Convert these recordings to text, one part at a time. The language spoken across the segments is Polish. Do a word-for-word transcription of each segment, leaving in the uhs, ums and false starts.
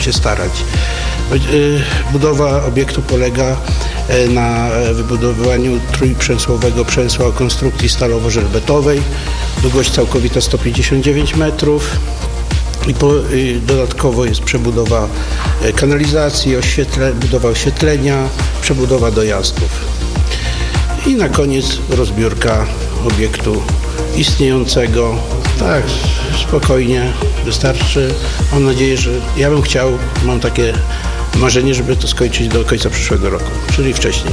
się starać. Budowa obiektu polega na wybudowaniu trójprzęsłowego przęsła o konstrukcji stalowo-żelbetowej. Długość całkowita sto pięćdziesiąt dziewięć metrów. I, po, I dodatkowo jest przebudowa kanalizacji, oświetle, budowa oświetlenia, przebudowa dojazdów. I na koniec rozbiórka obiektu istniejącego. Tak, spokojnie, wystarczy. Mam nadzieję, że ja bym chciał, mam takie marzenie, żeby to skończyć do końca przyszłego roku, czyli wcześniej.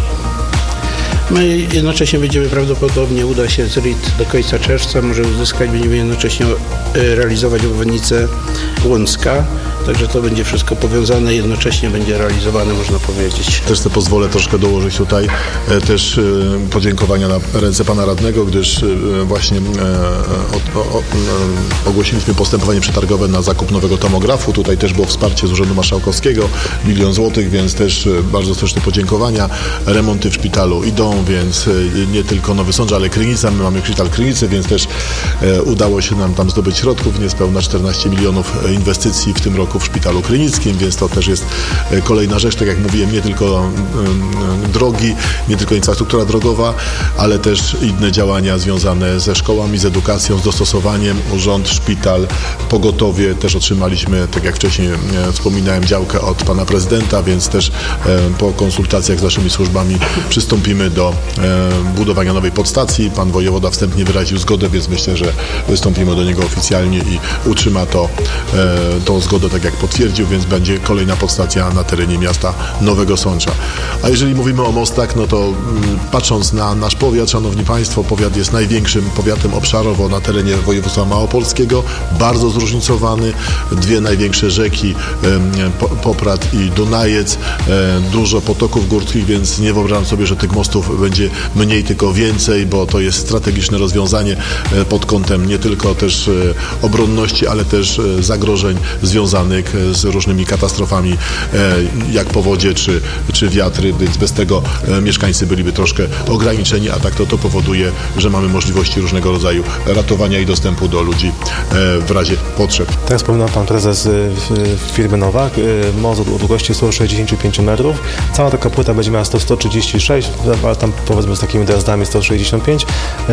My jednocześnie będziemy prawdopodobnie, uda się z R I T do końca czerwca, może uzyskać, będziemy jednocześnie realizować obwodnicę Łącka. Także to będzie wszystko powiązane, jednocześnie będzie realizowane, można powiedzieć. Też sobie pozwolę troszkę dołożyć tutaj e, też e, podziękowania na ręce pana radnego, gdyż e, właśnie e, o, o, o, ogłosiliśmy postępowanie przetargowe na zakup nowego tomografu. Tutaj też było wsparcie z Urzędu Marszałkowskiego, milion złotych, więc też e, bardzo serdeczne podziękowania. Remonty w szpitalu idą, więc e, nie tylko Nowy Sącz, ale Krynica. My mamy szpital Krynicy, więc też e, udało się nam tam zdobyć środków, niespełna czternaście milionów inwestycji w tym roku w szpitalu krynickim, więc to też jest kolejna rzecz, tak jak mówiłem, nie tylko drogi, nie tylko infrastruktura drogowa, ale też inne działania związane ze szkołami, z edukacją, z dostosowaniem. Urząd, szpital, pogotowie. Też otrzymaliśmy, tak jak wcześniej wspominałem, działkę od pana prezydenta, więc też po konsultacjach z naszymi służbami przystąpimy do budowania nowej podstacji. Pan wojewoda wstępnie wyraził zgodę, więc myślę, że wystąpimy do niego oficjalnie i utrzyma to, tą zgodę, tak jak potwierdził, więc będzie kolejna podstacja na terenie miasta Nowego Sącza. A jeżeli mówimy o mostach, no to patrząc na nasz powiat, szanowni państwo, powiat jest największym powiatem obszarowo na terenie województwa małopolskiego, bardzo zróżnicowany, dwie największe rzeki, Poprad i Dunajec, dużo potoków górskich, więc nie wyobrażam sobie, że tych mostów będzie mniej, tylko więcej, bo to jest strategiczne rozwiązanie pod kątem nie tylko też obronności, ale też zagrożeń związanych z różnymi katastrofami, jak powodzie czy, czy wiatry, więc bez tego mieszkańcy byliby troszkę ograniczeni, a tak to, to powoduje, że mamy możliwości różnego rodzaju ratowania i dostępu do ludzi w razie potrzeb. Tak wspominał pan prezes firmy Nowak, most o długości sto sześćdziesiąt pięć metrów. Cała taka płyta będzie miała sto trzydzieści sześć, ale tam powiedzmy z takimi dojazdami sto sześćdziesiąt pięć.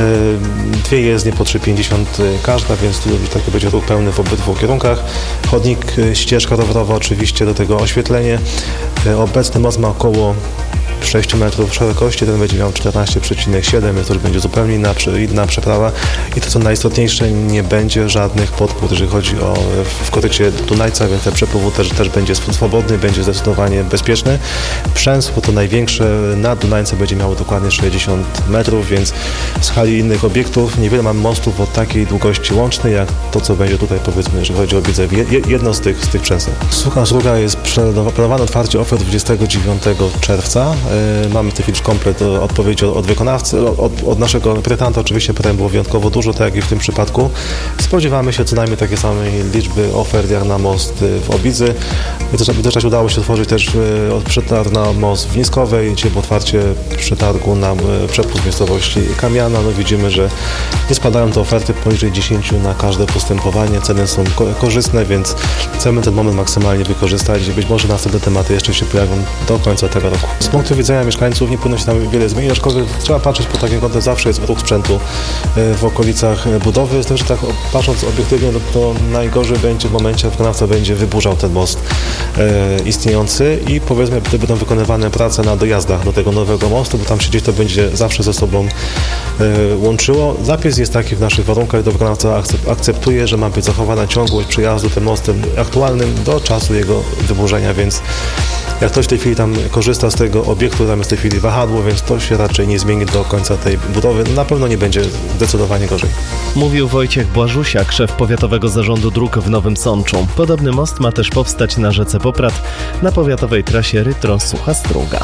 Dwie jezdnie po trzy pięćdziesiąt każda, więc tu taki będzie ruch pełny w obydwu kierunkach. Chodnik, ścieżka rowerowa, oczywiście do tego oświetlenie. Obecny most ma około sześć metrów szerokości, ten będzie miał czternaście przecinek siedem, więc to już będzie zupełnie inna, inna przeprawa i to co najistotniejsze, nie będzie żadnych podpód, jeżeli chodzi o w korycie Dunajca, więc ten przepływ też, też będzie swobodny, będzie zdecydowanie bezpieczny. Przęsło to największe na Dunajce będzie miało dokładnie sześćdziesiąt metrów, więc w skali innych obiektów niewiele mam mostów o takiej długości łącznej, jak to co będzie tutaj, powiedzmy, jeżeli chodzi o Widzew, jedno z tych, z tych przęseł. Sucha Druga jest planowane otwarcie ofert dwudziestego dziewiątego czerwca. Mamy w tej chwili już komplet odpowiedzi od wykonawcy, od, od naszego projektanta. Oczywiście pytań było wyjątkowo dużo, tak jak i w tym przypadku. Spodziewamy się co najmniej takiej samej liczby ofert jak na most w Obidzy. W międzyczasie udało się otworzyć też przetarg na most w Niskowej, gdzie po otwarcie przetargu na przepust miejscowości Kamiana. No widzimy, że nie spadają te oferty poniżej dziesięć na każde postępowanie. Ceny są korzystne, więc chcemy ten moment maksymalnie wykorzystać i być może następne tematy jeszcze się pojawią do końca tego roku. Z punktu widzenia mieszkańców nie powinno się tam wiele zmienić, aczkolwiek trzeba patrzeć po takim kątem, zawsze jest ruch sprzętu w okolicach budowy, z tym, że tak patrząc obiektywnie, no to najgorzej będzie w momencie, jak wykonawca będzie wyburzał ten most e, istniejący i powiedzmy, gdy będą wykonywane prace na dojazdach do tego nowego mostu, bo tam się gdzieś to będzie zawsze ze sobą e, łączyło. Zapis jest taki w naszych warunkach, to wykonawca akceptuje, że ma być zachowana ciągłość przejazdu tym mostem aktualnym do czasu jego wyburzenia, więc jak ktoś w tej chwili tam korzysta z tego obiektu, tam jest w tej chwili wahadło, więc to się raczej nie zmieni do końca tej budowy. Na pewno nie będzie zdecydowanie gorzej. Mówił Wojciech Błażusiak, szef Powiatowego Zarządu Dróg w Nowym Sączu. Podobny most ma też powstać na rzece Poprad na powiatowej trasie Rytro-Sucha Struga.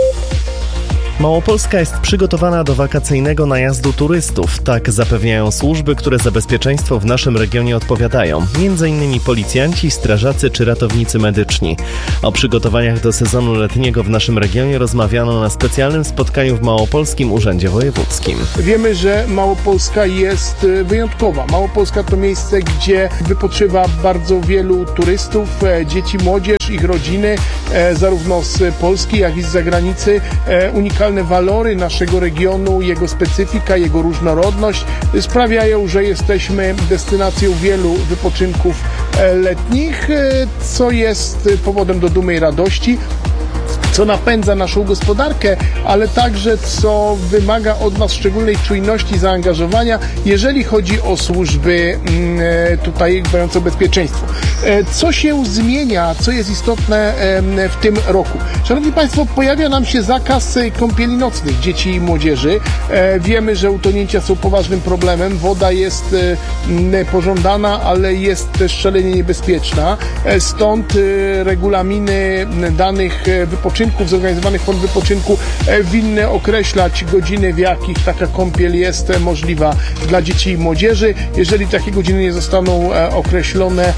Małopolska jest przygotowana do wakacyjnego najazdu turystów. Tak zapewniają służby, które za bezpieczeństwo w naszym regionie odpowiadają. Między innymi policjanci, strażacy czy ratownicy medyczni. O przygotowaniach do sezonu letniego w naszym regionie rozmawiano na specjalnym spotkaniu w Małopolskim Urzędzie Wojewódzkim. Wiemy, że Małopolska jest wyjątkowa. Małopolska to miejsce, gdzie wypoczywa bardzo wielu turystów, dzieci, młodzież. również ich rodziny, zarówno z Polski, jak i z zagranicy. Unikalne walory naszego regionu, jego specyfika, jego różnorodność sprawiają, że jesteśmy destynacją wielu wypoczynków letnich, co jest powodem do dumy i radości, co napędza naszą gospodarkę, ale także co wymaga od nas szczególnej czujności i zaangażowania, jeżeli chodzi o służby tutaj dbające o bezpieczeństwo. Co się zmienia, co jest istotne w tym roku? Szanowni Państwo, pojawia nam się zakaz kąpieli nocnych dzieci i młodzieży. Wiemy, że utonięcia są poważnym problemem. Woda jest pożądana, ale jest też szalenie niebezpieczna. Stąd regulaminy danych wypoczynków, zorganizowanych form wypoczynku winny określać godziny, w jakich taka kąpiel jest możliwa dla dzieci i młodzieży. Jeżeli takie godziny nie zostaną określone,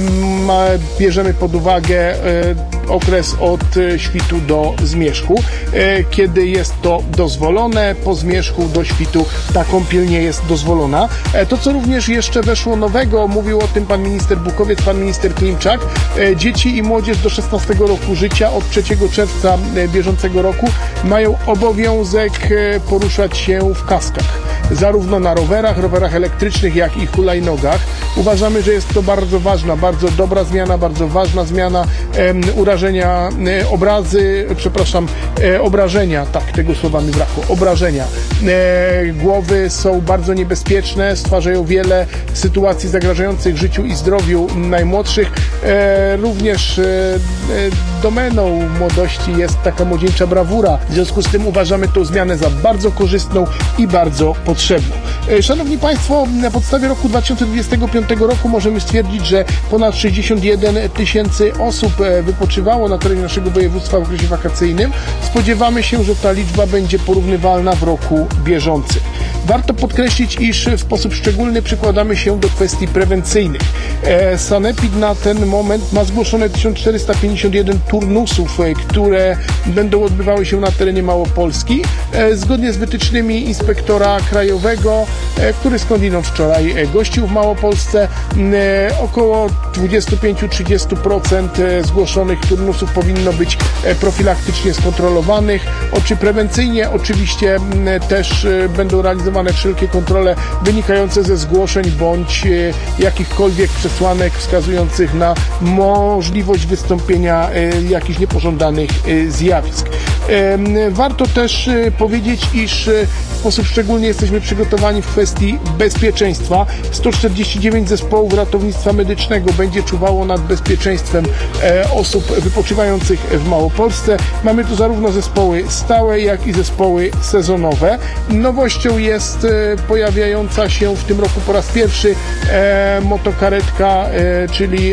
bierzemy pod uwagę okres od świtu do zmierzchu, kiedy jest to dozwolone. Po zmierzchu do świtu ta kąpiel nie jest dozwolona. To, co również jeszcze weszło nowego, mówił o tym pan minister Bukowiec, pan minister Klimczak, dzieci i młodzież do szesnastego roku życia od trzeciego czerwca bieżącego roku mają obowiązek poruszać się w kaskach, zarówno na rowerach, rowerach elektrycznych, jak i hulajnogach. Uważamy, że jest to bardzo ważna, bardzo dobra zmiana, bardzo ważna zmiana. E, urażenia, e, obrazy, przepraszam, e, obrażenia, tak, tego słowa mi brakło, obrażenia e, głowy są bardzo niebezpieczne, stwarzają wiele sytuacji zagrażających życiu i zdrowiu najmłodszych. E, również e, domeną młodości jest taka młodzieńcza brawura. W związku z tym uważamy tę zmianę za bardzo korzystną i bardzo potrzebną. E, Szanowni Państwo, na podstawie roku dwa tysiące dwudziestego piątego roku możemy stwierdzić, że ponad sześćdziesiąt jeden tysięcy osób wypoczywało na terenie naszego województwa w okresie wakacyjnym. Spodziewamy się, że ta liczba będzie porównywalna w roku bieżącym. Warto podkreślić, iż w sposób szczególny przykładamy się do kwestii prewencyjnych. Sanepid na ten moment ma zgłoszone tysiąc czterysta pięćdziesiąt jeden turnusów, które będą odbywały się na terenie Małopolski, zgodnie z wytycznymi inspektora krajowego, który skądinąd wczoraj gościł w Małopolsce. Około dwadzieścia pięć do trzydziestu procent zgłoszonych turnusów powinno być profilaktycznie skontrolowanych. Czy prewencyjnie oczywiście też będą realizowane wszelkie kontrole wynikające ze zgłoszeń bądź jakichkolwiek przesłanek wskazujących na możliwość wystąpienia jakichś niepożądanych zjawisk. Warto też powiedzieć, iż w sposób szczególny jesteśmy przygotowani w kwestii bezpieczeństwa. sto czterdzieści dziewięć zespołów ratownictwa medycznego będzie czuwało nad bezpieczeństwem osób wypoczywających w Małopolsce. Mamy tu zarówno zespoły stałe, jak i zespoły sezonowe. Nowością jest pojawiająca się w tym roku po raz pierwszy motokaretka, czyli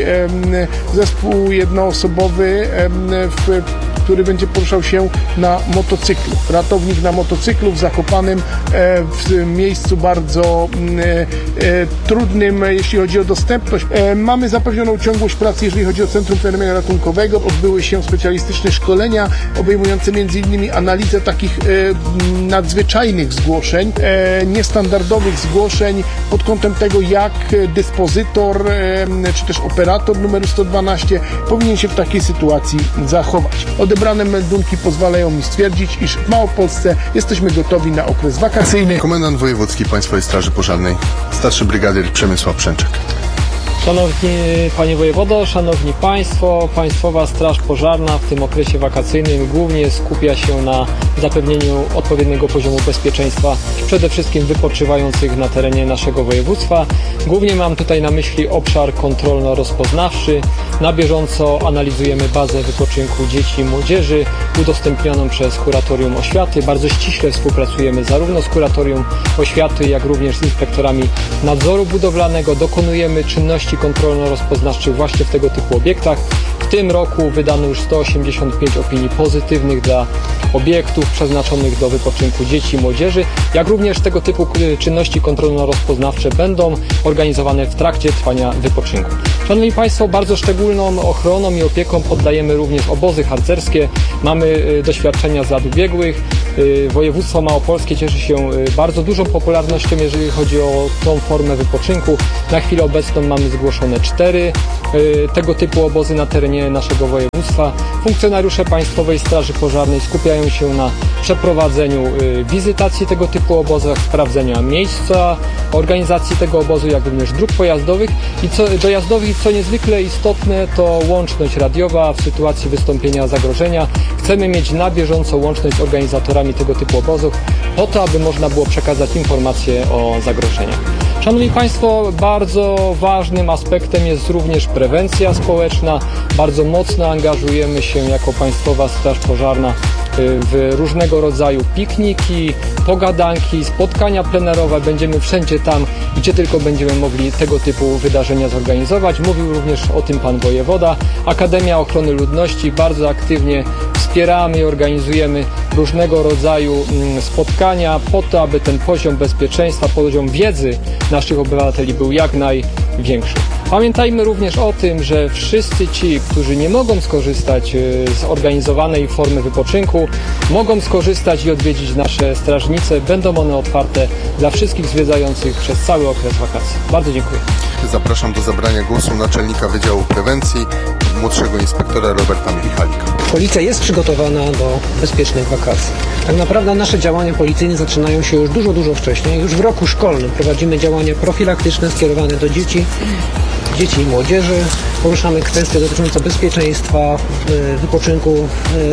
zespół jednoosobowy, w który będzie poruszał się na motocyklu. Ratownik na motocyklu w Zakopanem, w miejscu bardzo trudnym, jeśli chodzi o dostępność. Mamy zapewnioną ciągłość pracy, jeżeli chodzi o Centrum Powiadamiania Ratunkowego. Odbyły się specjalistyczne szkolenia obejmujące między innymi analizę takich nadzwyczajnych zgłoszeń, niestandardowych zgłoszeń pod kątem tego, jak dyspozytor czy też operator numeru sto dwanaście powinien się w takiej sytuacji zachować. Odebrane meldunki pozwalają mi stwierdzić, iż w Małopolsce jesteśmy gotowi na okres wakacyjny. Komendant Wojewódzki Państwowej Straży Pożarnej, starszy brygadyr Przemysław Przęczek. Szanowni Panie Wojewodo, Szanowni Państwo, Państwowa Straż Pożarna w tym okresie wakacyjnym głównie skupia się na zapewnieniu odpowiedniego poziomu bezpieczeństwa przede wszystkim wypoczywających na terenie naszego województwa. Głównie mam tutaj na myśli obszar kontrolno-rozpoznawczy. Na bieżąco analizujemy bazę wypoczynku dzieci i młodzieży udostępnioną przez Kuratorium Oświaty. Bardzo ściśle współpracujemy zarówno z Kuratorium Oświaty, jak również z inspektorami nadzoru budowlanego. Dokonujemy czynności kontrolno-rozpoznawczych właśnie w tego typu obiektach. W tym roku wydano już sto osiemdziesiąt pięć opinii pozytywnych dla obiektów przeznaczonych do wypoczynku dzieci i młodzieży, jak również tego typu czynności kontrolno-rozpoznawcze będą organizowane w trakcie trwania wypoczynku. Szanowni Państwo, bardzo szczególną ochroną i opieką poddajemy również obozy harcerskie. Mamy doświadczenia z lat ubiegłych. Województwo małopolskie cieszy się bardzo dużą popularnością, jeżeli chodzi o tą formę wypoczynku. Na chwilę obecną mamy zgłoszone cztery tego typu obozy na terenie naszego województwa. Funkcjonariusze Państwowej Straży Pożarnej skupiają się na przeprowadzeniu wizytacji tego typu obozów, sprawdzenia miejsca organizacji tego obozu, jak również dróg pojazdowych i co, dojazdowych. Co niezwykle istotne, to łączność radiowa w sytuacji wystąpienia zagrożenia. Chcemy mieć na bieżąco łączność z organizatorami tego typu obozów, po to, aby można było przekazać informacje o zagrożeniach. Szanowni Państwo, bardzo ważnym aspektem jest również prewencja społeczna. Bardzo mocno angażujemy się jako Państwowa Straż Pożarna w różnego rodzaju pikniki, pogadanki, spotkania plenerowe. Będziemy wszędzie tam, gdzie tylko będziemy mogli tego typu wydarzenia zorganizować. Mówił również o tym Pan Wojewoda. Akademia Ochrony Ludności bardzo aktywnie wspieramy i organizujemy różnego rodzaju spotkania po to, aby ten poziom bezpieczeństwa, poziom wiedzy naszych obywateli był jak największy. Pamiętajmy również o tym, że wszyscy ci, którzy nie mogą skorzystać z organizowanej formy wypoczynku, mogą skorzystać i odwiedzić nasze strażnice. Będą one otwarte dla wszystkich zwiedzających przez cały okres wakacji. Bardzo dziękuję. Zapraszam do zabrania głosu naczelnika Wydziału Prewencji, młodszego inspektora Roberta Michalika. Policja jest przygotowana do bezpiecznych wakacji. Tak naprawdę nasze działania policyjne zaczynają się już dużo, dużo wcześniej. Już w roku szkolnym prowadzimy działania profilaktyczne skierowane do dzieci, dzieci i młodzieży. Poruszamy kwestie dotyczące bezpieczeństwa, wypoczynku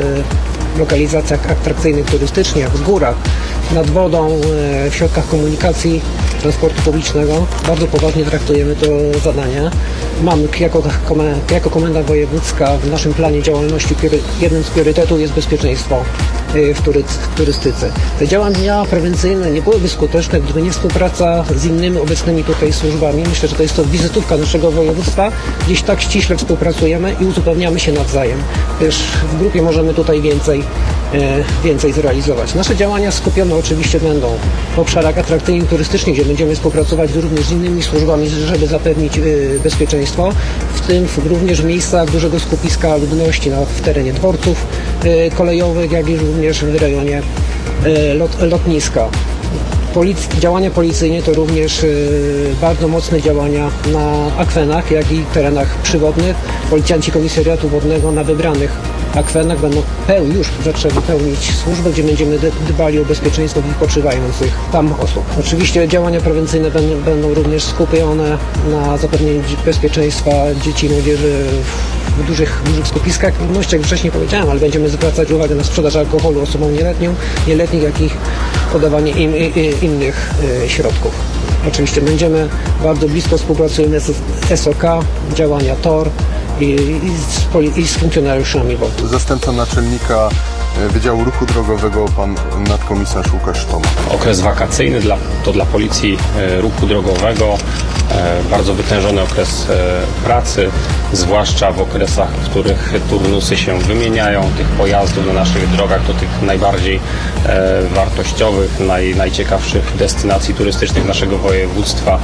w lokalizacjach atrakcyjnych turystycznie, jak w górach, nad wodą, w środkach komunikacji, transportu publicznego. Bardzo poważnie traktujemy to zadanie. Mamy jako, jako Komenda Wojewódzka w naszym planie działalności jednym z priorytetów jest bezpieczeństwo w turystyce. Te działania prewencyjne nie byłyby skuteczne, gdyby nie współpraca z innymi obecnymi tutaj służbami. Myślę, że to jest to wizytówka naszego województwa. Gdzieś tak ściśle współpracujemy i uzupełniamy się nawzajem. Też w grupie możemy tutaj więcej, więcej zrealizować. Nasze działania skupione oczywiście będą w obszarach atrakcyjnych turystycznych, gdzie będziemy współpracować również z innymi służbami, żeby zapewnić bezpieczeństwo, w tym również w miejscach dużego skupiska ludności na, w terenie dworców kolejowych, jak i również w rejonie lot, lotniska. Polic- działania policyjne to również y, bardzo mocne działania na akwenach, jak i terenach przywodnych. Policjanci Komisariatu Wodnego na wybranych akwenach będą peł- już zaczęli pełnić służbę, gdzie będziemy dbali o bezpieczeństwo wypoczywających tam osób. Oczywiście działania prewencyjne będą, będą również skupione na zapewnieniu bezpieczeństwa dzieci i młodzieży w dużych, dużych skupiskach ludności, jak wcześniej powiedziałem, ale będziemy zwracać uwagę na sprzedaż alkoholu osobom nieletnim, nieletnich, jak i podawanie im, i, i, innych y, środków. Oczywiście będziemy bardzo blisko współpracujemy z S O K, działania T O R i, i, z, poli- i z funkcjonariuszami W O P. Zastępca naczelnika Wydziału Ruchu Drogowego, pan nadkomisarz Łukasz Toma. Okres wakacyjny dla, to dla Policji Ruchu Drogowego bardzo wytężony okres pracy, zwłaszcza w okresach, w których turnusy się wymieniają tych pojazdów na naszych drogach, to tych najbardziej wartościowych, naj, najciekawszych destynacji turystycznych naszego województwa.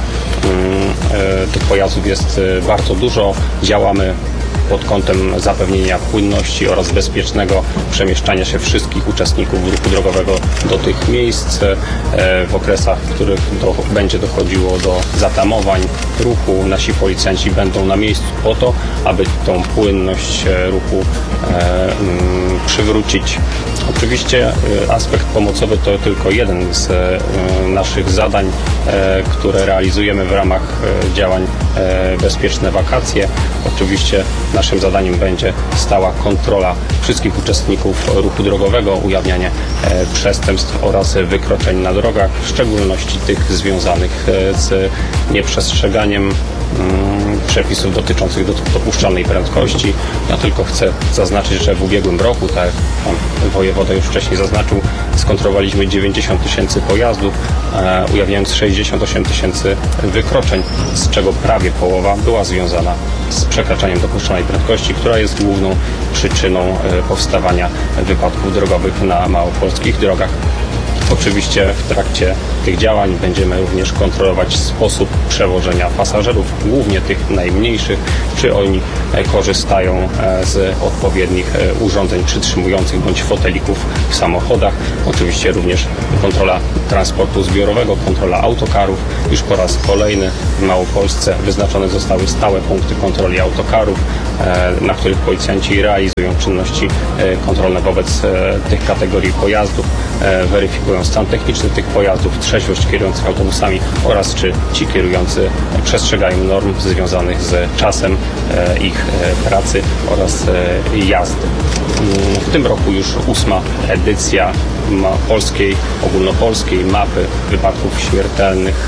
Tych pojazdów jest bardzo dużo. Działamy pod kątem zapewnienia płynności oraz bezpiecznego przemieszczania się wszystkich uczestników ruchu drogowego do tych miejsc w okresach, w których do, będzie dochodziło do zatamowań ruchu. Nasi policjanci będą na miejscu po to, aby tą płynność ruchu e, m, przywrócić. Oczywiście aspekt pomocowy to tylko jeden z e, naszych zadań, e, które realizujemy w ramach e, działań e, Bezpieczne Wakacje. Oczywiście naszym zadaniem będzie stała kontrola wszystkich uczestników ruchu drogowego, ujawnianie e, przestępstw oraz wykroczeń na drogach, w szczególności tych związanych e, z nieprzestrzeganiem mm, przepisów dotyczących dopuszczalnej prędkości. Ja tylko chcę zaznaczyć, że w ubiegłym roku, tak jak pan wojewoda już wcześniej zaznaczył, skontrolowaliśmy dziewięćdziesiąt tysięcy pojazdów, e, ujawniając sześćdziesiąt osiem tysięcy wykroczeń, z czego prawie połowa była związana z przekraczaniem dopuszczalnej prędkości, która jest główną przyczyną e, powstawania wypadków drogowych na małopolskich drogach. Oczywiście w trakcie tych działań będziemy również kontrolować sposób przewożenia pasażerów, głównie tych najmniejszych, czy oni korzystają z odpowiednich urządzeń przytrzymujących bądź fotelików w samochodach. Oczywiście również kontrola transportu zbiorowego, kontrola autokarów. Już po raz kolejny w Małopolsce wyznaczone zostały stałe punkty kontroli autokarów, na których policjanci realizują czynności kontrolne wobec tych kategorii pojazdów, weryfikują stan techniczny tych pojazdów, trzeźwość kierujących autobusami oraz czy ci kierujący przestrzegają norm związanych z czasem ich pracy oraz jazdy. W tym roku już ósma edycja polskiej, ogólnopolskiej mapy wypadków śmiertelnych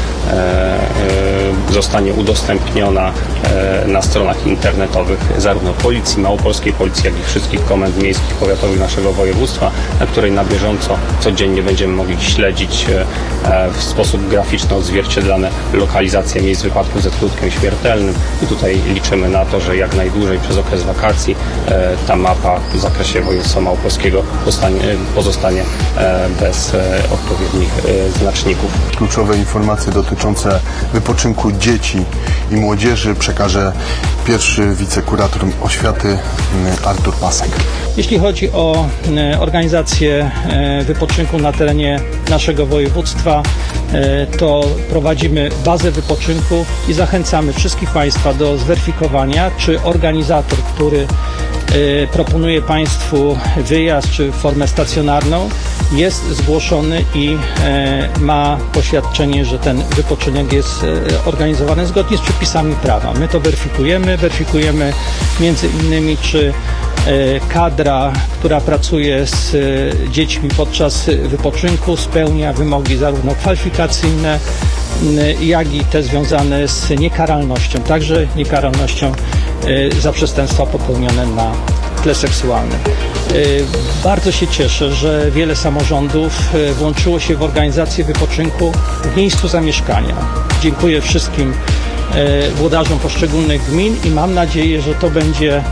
zostanie udostępniona na stronach internetowych zarówno Policji Małopolskiej, Policji, jak i wszystkich komend miejskich, powiatowych naszego województwa, na której na bieżąco, codziennie będziemy mogli śledzić w sposób graficzny odzwierciedlane lokalizacje miejsc wypadków ze skutkiem śmiertelnym i tutaj liczymy na to, że jak najdłużej przez okres wakacji ta mapa w zakresie województwa małopolskiego pozostanie, pozostanie bez odpowiednich znaczników. Kluczowe informacje dotyczące wypoczynku dzieci i młodzieży przekaże pierwszy wicekurator oświaty Artur Pasek. Jeśli chodzi o organizację wypoczynku na terenie naszego województwa, to prowadzimy bazę wypoczynku i zachęcamy wszystkich Państwa do zweryfikowania, czy organizator, który proponuje Państwu wyjazd czy formę stacjonarną, jest zgłoszony i ma poświadczenie, że ten wypoczynek jest organizowany zgodnie z przepisami prawa. My to weryfikujemy, weryfikujemy między innymi, czy kadra, która pracuje z dziećmi podczas wypoczynku, spełnia wymogi zarówno kwalifikacyjne, jak i te związane z niekaralnością, także niekaralnością za przestępstwa popełnione na tle seksualnym. Bardzo się cieszę, że wiele samorządów włączyło się w organizację wypoczynku w miejscu zamieszkania. Dziękuję wszystkim włodarzom poszczególnych gmin i mam nadzieję, że to będzie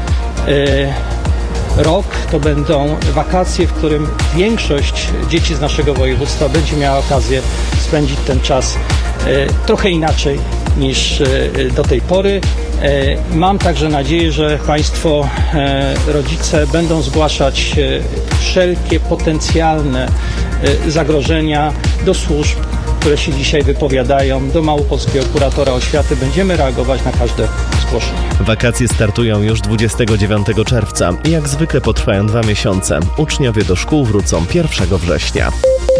rok, to będą wakacje, w którym większość dzieci z naszego województwa będzie miała okazję spędzić ten czas trochę inaczej niż do tej pory. Mam także nadzieję, że Państwo, rodzice, będą zgłaszać wszelkie potencjalne zagrożenia do służb, które się dzisiaj wypowiadają, do Małopolskiego Kuratora Oświaty. Będziemy reagować na każde zgłoszenie. Wakacje startują już dwudziestego dziewiątego czerwca i jak zwykle potrwają dwa miesiące. Uczniowie do szkół wrócą pierwszego września.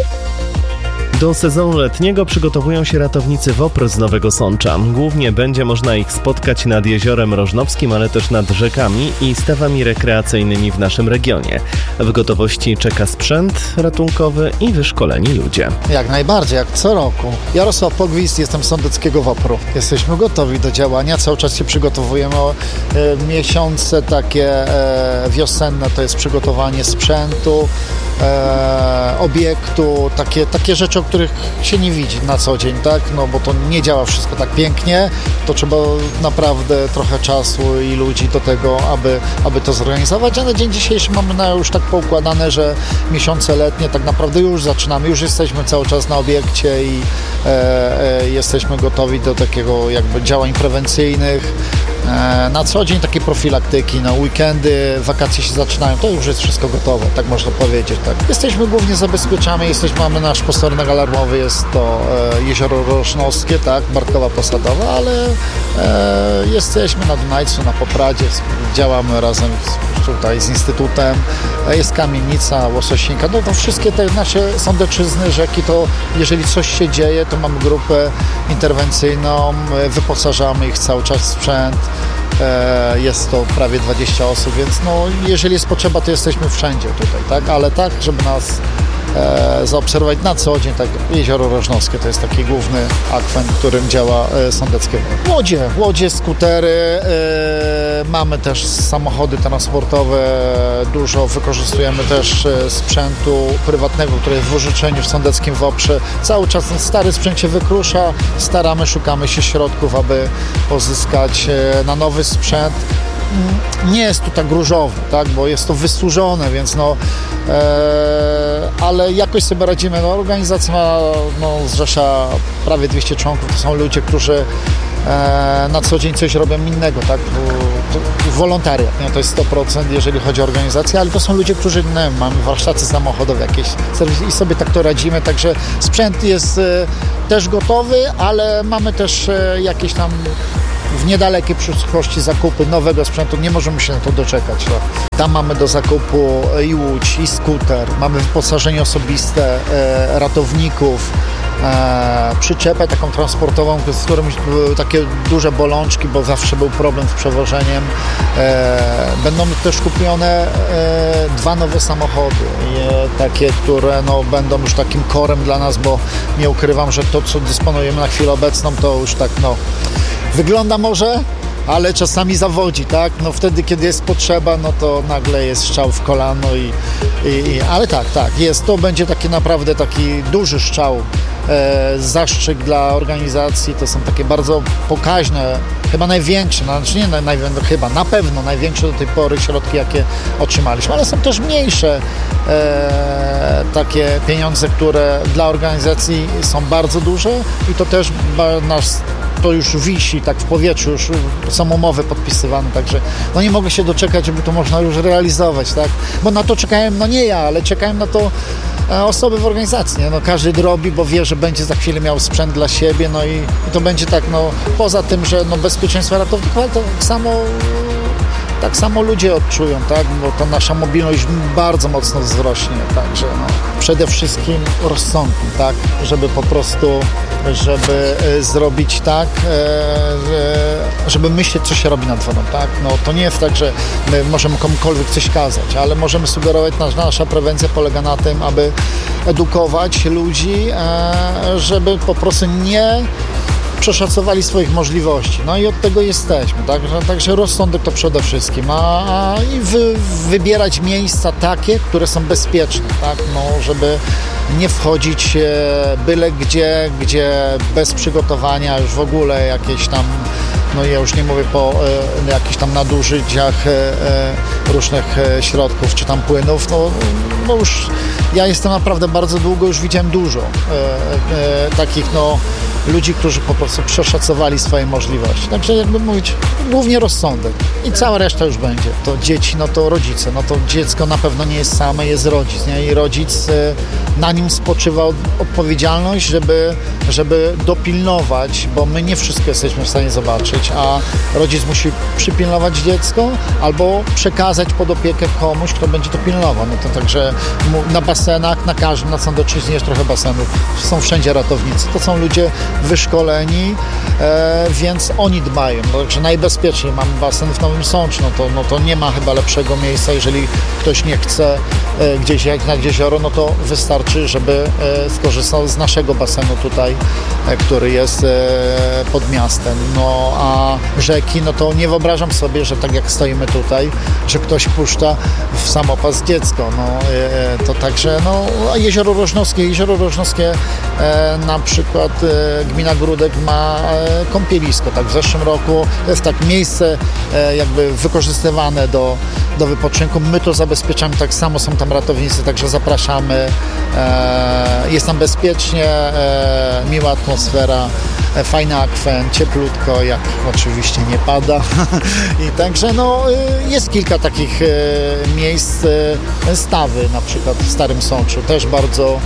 Do sezonu letniego przygotowują się ratownicy WOPR z Nowego Sącza. Głównie będzie można ich spotkać nad Jeziorem Rożnowskim, ale też nad rzekami i stawami rekreacyjnymi w naszym regionie. W gotowości czeka sprzęt ratunkowy i wyszkoleni ludzie. Jak najbardziej, jak co roku. Jarosław Pogwizd, jestem z Sądeckiego WOPR-u. Jesteśmy gotowi do działania, cały czas się przygotowujemy. O, e, miesiące takie e, wiosenne to jest przygotowanie sprzętu, e, obiektu, takie, takie rzeczy, o których się nie widzi na co dzień, tak? No bo to nie działa wszystko tak pięknie, to trzeba naprawdę trochę czasu i ludzi do tego, aby, aby to zorganizować, a na dzień dzisiejszy mamy na już tak poukładane, że miesiące letnie tak naprawdę już zaczynamy, już jesteśmy cały czas na obiekcie i e, e, jesteśmy gotowi do takiego jakby działań prewencyjnych. E, na co dzień takie profilaktyki, na weekendy, wakacje się zaczynają, to już jest wszystko gotowe, tak można powiedzieć. Tak. Jesteśmy głównie zabezpieczamy, jesteśmy, mamy nasz posterunek alarmowy, jest to e, Jezioro Rożnowskie, tak, Bartkowa Posadowa, ale e, jesteśmy na Dunajcu, na Popradzie, działamy razem z, tutaj z Instytutem, e, jest Kamienica, Łososinka, no to wszystkie te nasze sądeczyzny, rzeki, to jeżeli coś się dzieje, to mamy grupę interwencyjną, e, wyposażamy ich cały czas w sprzęt. Jest to prawie dwadzieścia osób, więc no, jeżeli jest potrzeba, to jesteśmy wszędzie tutaj, tak? Ale tak, żeby nas e, zaobserwować na co dzień, tak, Jezioro Rożnowskie to jest taki główny akwen, którym działa e, sądeckie. Łodzie, łodzie, skutery, e, mamy też samochody transportowe, dużo wykorzystujemy też e, sprzętu prywatnego, który jest w użyczeniu w sądeckim WOPR-ze. Cały czas ten stary sprzęt się wykrusza, staramy, szukamy się środków, aby pozyskać e, na nowy sprzęt. nie jest to tak różowo, tak, bo jest to wysłużone, więc no, e, ale jakoś sobie radzimy. No, organizacja ma, no, zrzesza prawie dwieście członków, to są ludzie, którzy e, na co dzień coś robią innego, tak, wolontariat, nie? To jest sto procent, jeżeli chodzi o organizację, ale to są ludzie, którzy, nie wiem, mamy warsztaty samochodowe jakieś i sobie tak to radzimy, także sprzęt jest e, też gotowy, ale mamy też e, jakieś tam w niedalekiej przyszłości zakupy nowego sprzętu, nie możemy się na to doczekać. No. Tam mamy do zakupu i łódź, i skuter, mamy wyposażenie osobiste e, ratowników, e, przyczepę taką transportową, z którą były takie duże bolączki, bo zawsze był problem z przewożeniem. E, będą też kupione e, dwa nowe samochody, e, takie, które no, będą już takim korem dla nas, bo nie ukrywam, że to, co dysponujemy na chwilę obecną, to już tak, no, wygląda może, ale czasami zawodzi, tak? No wtedy, kiedy jest potrzeba, no to nagle jest strzał w kolano i, i, i ale tak, tak, jest, to będzie taki naprawdę taki duży strzał, e, zastrzyk dla organizacji, to są takie bardzo pokaźne, chyba największe, no, znaczy nie naj, naj, chyba, na pewno największe do tej pory środki, jakie otrzymaliśmy, ale są też mniejsze e, takie pieniądze, które dla organizacji są bardzo duże i to też nas to już wisi tak w powietrzu, już są umowy podpisywane, także no nie mogę się doczekać, żeby to można już realizować, tak? Bo na to czekałem, no nie ja, ale czekałem na to osoby w organizacji, nie? No każdy robi, bo wie, że będzie za chwilę miał sprzęt dla siebie, no i, i to będzie tak, no poza tym, że no bezpieczeństwo ratowników, ale to tak samo tak samo ludzie odczują, tak? Bo to nasza mobilność bardzo mocno wzrośnie, także no, przede wszystkim rozsądkiem, tak? Żeby po prostu, żeby e, zrobić tak, e, e, żeby myśleć, co się robi nad wodą, tak? No to nie jest tak, że my możemy komukolwiek coś kazać, ale możemy sugerować, nasza prewencja polega na tym, aby edukować ludzi, e, żeby po prostu nie przeszacowali swoich możliwości. No i od tego jesteśmy, tak? Także rozsądek to przede wszystkim, a, a i wy, wybierać miejsca takie, które są bezpieczne, tak? No, żeby nie wchodzić e, byle gdzie, gdzie bez przygotowania już w ogóle jakieś tam, no ja już nie mówię po e, jakichś tam nadużyciach e, e, różnych e, środków czy tam płynów, no, no już ja jestem naprawdę bardzo długo, już widziałem dużo e, e, takich no ludzi, którzy po prostu przeszacowali swoje możliwości. Także jakby mówić, głównie rozsądek. I cała reszta już będzie. To dzieci, no to rodzice. No to dziecko na pewno nie jest same, jest rodzic, nie? I rodzic, na nim spoczywa odpowiedzialność, żeby, żeby dopilnować, bo my nie wszystko jesteśmy w stanie zobaczyć, a rodzic musi przypilnować dziecko albo przekazać pod opiekę komuś, kto będzie to pilnował. No to także na basenach, na każdym, na Sandoczyźnie jest trochę basenów. Są wszędzie ratownicy. To są ludzie wyszkoleni, e, więc oni dbają. No, także najbezpieczniej mamy basen w Nowym Sączu, no to, no to nie ma chyba lepszego miejsca, jeżeli ktoś nie chce e, gdzieś jechać nad jezioro, no to wystarczy, żeby e, skorzystał z naszego basenu tutaj, e, który jest e, pod miastem. No a rzeki, no to nie wyobrażam sobie, że tak jak stoimy tutaj, że ktoś puszcza w samopas dziecko. No, e, to także, no, a Jezioro Rożnowskie, Jezioro Rożnowskie e, na przykład e, gmina Gródek ma e, kąpielisko. Tak, w zeszłym roku to jest tak miejsce e, jakby wykorzystywane do, do wypoczynku. My to zabezpieczamy, tak samo są tam ratownicy, także zapraszamy. E, jest tam bezpiecznie, e, miła atmosfera, e, fajny akwen, cieplutko, jak oczywiście nie pada. I także no, e, jest kilka takich e, miejsc, e, Stawy na przykład w Starym Sączu, też bardzo,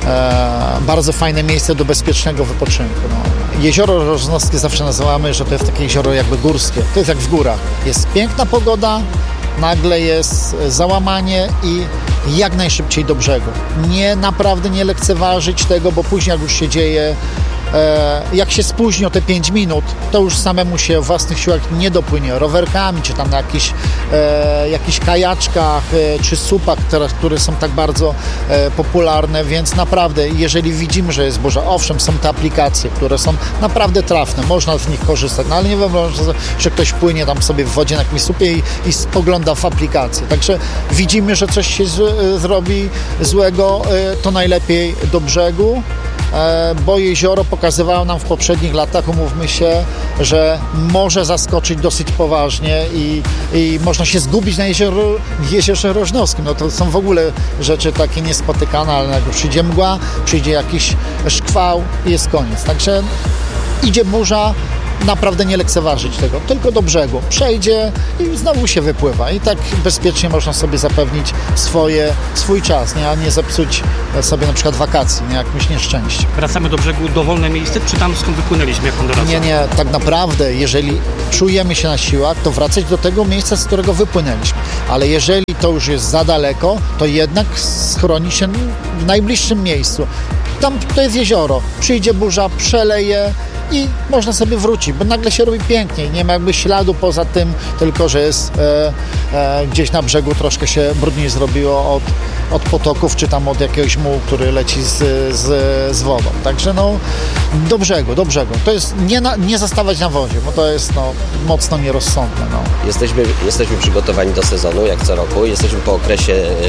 e, bardzo fajne miejsce do bezpiecznego wypoczynku. No. Jezioro Rożnowskie zawsze nazywamy, że to jest takie jezioro jakby górskie. To jest jak w górach. Jest piękna pogoda, nagle jest załamanie i jak najszybciej do brzegu. Nie, naprawdę nie lekceważyć tego, bo później jak już się dzieje, e, jak się spóźni o te pięć minut, to już samemu się w własnych siłach nie dopłynie. Rowerkami, czy tam na jakichś, e, jakichś kajaczkach, e, czy supach, teraz, które są tak bardzo e, popularne, więc naprawdę, jeżeli widzimy, że jest burza, owszem, są te aplikacje, które są naprawdę trafne, można z nich korzystać, no ale nie wyobrażam, że, że ktoś płynie tam sobie w wodzie na jakimś supie i, i spogląda w aplikację. Także widzimy, że coś się z, zrobi złego, e, to najlepiej do brzegu. bo jezioro pokazywało nam w poprzednich latach, umówmy się, że może zaskoczyć dosyć poważnie i, i można się zgubić na jezioro, jeziorze Rożnowskim. No to są w ogóle rzeczy takie niespotykane, ale jak przyjdzie mgła, przyjdzie jakiś szkwał i jest koniec. Także idzie burza, naprawdę nie lekceważyć tego, tylko do brzegu. Przejdzie i znowu się wypływa. I tak bezpiecznie można sobie zapewnić swoje, swój czas, nie? A nie zepsuć sobie na przykład wakacji, nie? Jakimś nieszczęściem. Wracamy do brzegu, dowolne miejsce, czy tam skąd wypłynęliśmy, jak pan doradza? Nie, nie, tak naprawdę, jeżeli czujemy się na siłach, to wracać do tego miejsca, z którego wypłynęliśmy. Ale jeżeli to już jest za daleko, to jednak schroni się w najbliższym miejscu. Tam to jest jezioro, przyjdzie burza, przeleje i można sobie wrócić, bo nagle się robi pięknie. Nie ma jakby śladu poza tym, tylko że jest e, e, gdzieś na brzegu troszkę się brudniej zrobiło od, od potoków, czy tam od jakiegoś mułu, który leci z, z, z wodą. Także no do brzegu, do brzegu. To jest nie, na, nie zostawać na wodzie, bo to jest no, mocno nierozsądne. No. Jesteśmy, jesteśmy przygotowani do sezonu, jak co roku. Jesteśmy po okresie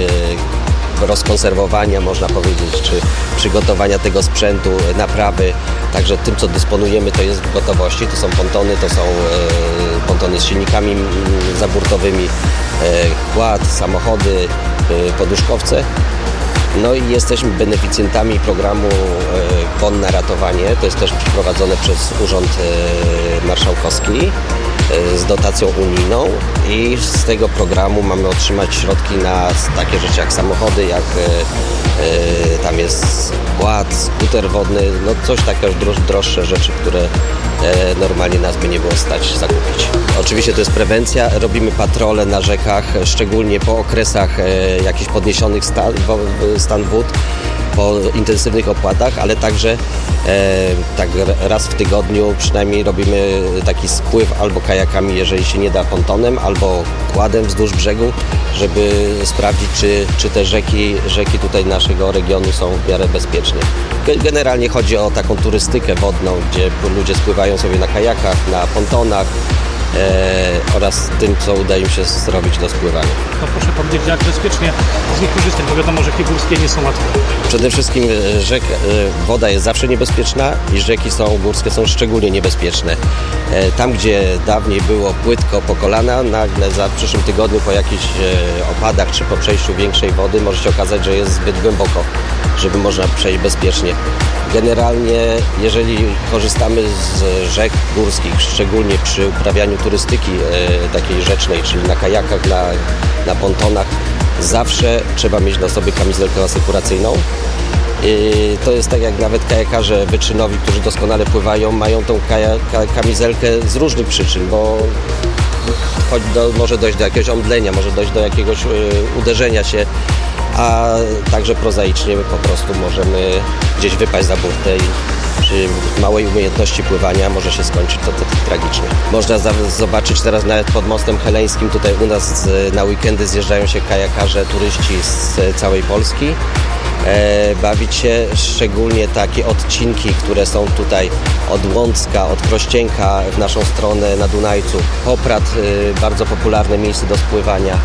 yy, rozkonserwowania, można powiedzieć, czy przygotowania tego sprzętu, naprawy. Także tym, co dysponujemy, to jest w gotowości. To są pontony, to są yy, pontony z silnikami yy, zaburtowymi, yy, kład, samochody, yy, poduszkowce. No i jesteśmy beneficjentami programu yy, Konne Ratowanie. To jest też przeprowadzone przez Urząd yy, Marszałkowski z dotacją unijną i z tego programu mamy otrzymać środki na takie rzeczy jak samochody, jak y, y, tam jest kład, skuter wodny, no coś takie droż, droższe rzeczy, które y, normalnie nas by nie było stać zakupić. Oczywiście to jest prewencja, robimy patrole na rzekach, szczególnie po okresach y, jakichś podniesionych stan, stan wód, po intensywnych opłatach, ale także e, tak raz w tygodniu przynajmniej robimy taki spływ albo kajakami, jeżeli się nie da, pontonem, albo kładem wzdłuż brzegu, żeby sprawdzić, czy, czy te rzeki, rzeki tutaj naszego regionu są w miarę bezpieczne. Generalnie chodzi o taką turystykę wodną, gdzie ludzie spływają sobie na kajakach, na pontonach, E, oraz tym, co uda im się zrobić do spływania. To proszę powiedzieć, jak bezpiecznie z nich korzystać, bo wiadomo, rzeki górskie nie są łatwe. Przede wszystkim rzek, woda jest zawsze niebezpieczna i rzeki są górskie są szczególnie niebezpieczne. E, tam, gdzie dawniej było płytko po kolana, nagle za przyszłym tygodniu po jakichś e, opadach czy po przejściu większej wody może się okazać, że jest zbyt głęboko, żeby można przejść bezpiecznie. Generalnie, jeżeli korzystamy z rzek górskich, szczególnie przy uprawianiu turystyki e, takiej rzecznej, czyli na kajakach, na, na pontonach, zawsze trzeba mieć na sobie kamizelkę asekuracyjną. I to jest tak, jak nawet kajakarze wyczynowi, którzy doskonale pływają, mają tą kaja, ka, kamizelkę z różnych przyczyn, bo choć do, może dojść do jakiegoś omdlenia, może dojść do jakiegoś y, uderzenia się, a także prozaicznie po prostu możemy gdzieś wypaść za burtę i przy małej umiejętności pływania może się skończyć to, to, to tragicznie. Można za, zobaczyć teraz nawet pod Mostem Heleńskim, tutaj u nas na weekendy zjeżdżają się kajakarze, turyści z całej Polski. E, bawić się, szczególnie takie odcinki, które są tutaj od Łącka, od Krościenka w naszą stronę na Dunajcu. Poprad, e, bardzo popularne miejsce do spływania.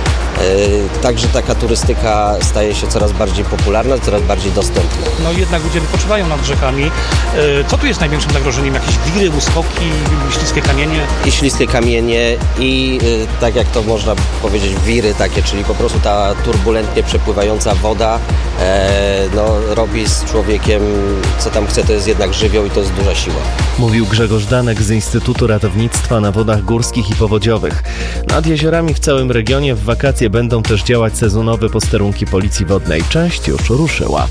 Także taka turystyka staje się coraz bardziej popularna, coraz bardziej dostępna. No jednak ludzie wypoczywają nad rzekami. Co tu jest największym zagrożeniem? Jakieś wiry, uskoki, śliskie kamienie? I śliskie kamienie i tak jak to można powiedzieć, wiry takie, czyli po prostu ta turbulentnie przepływająca woda no, robi z człowiekiem co tam chce, to jest jednak żywioł i to jest duża siła. Mówił Grzegorz Danek z Instytutu Ratownictwa na Wodach Górskich i Powodziowych. Nad jeziorami w całym regionie w wakacje będą też działać sezonowe posterunki Policji Wodnej. Część już ruszyła.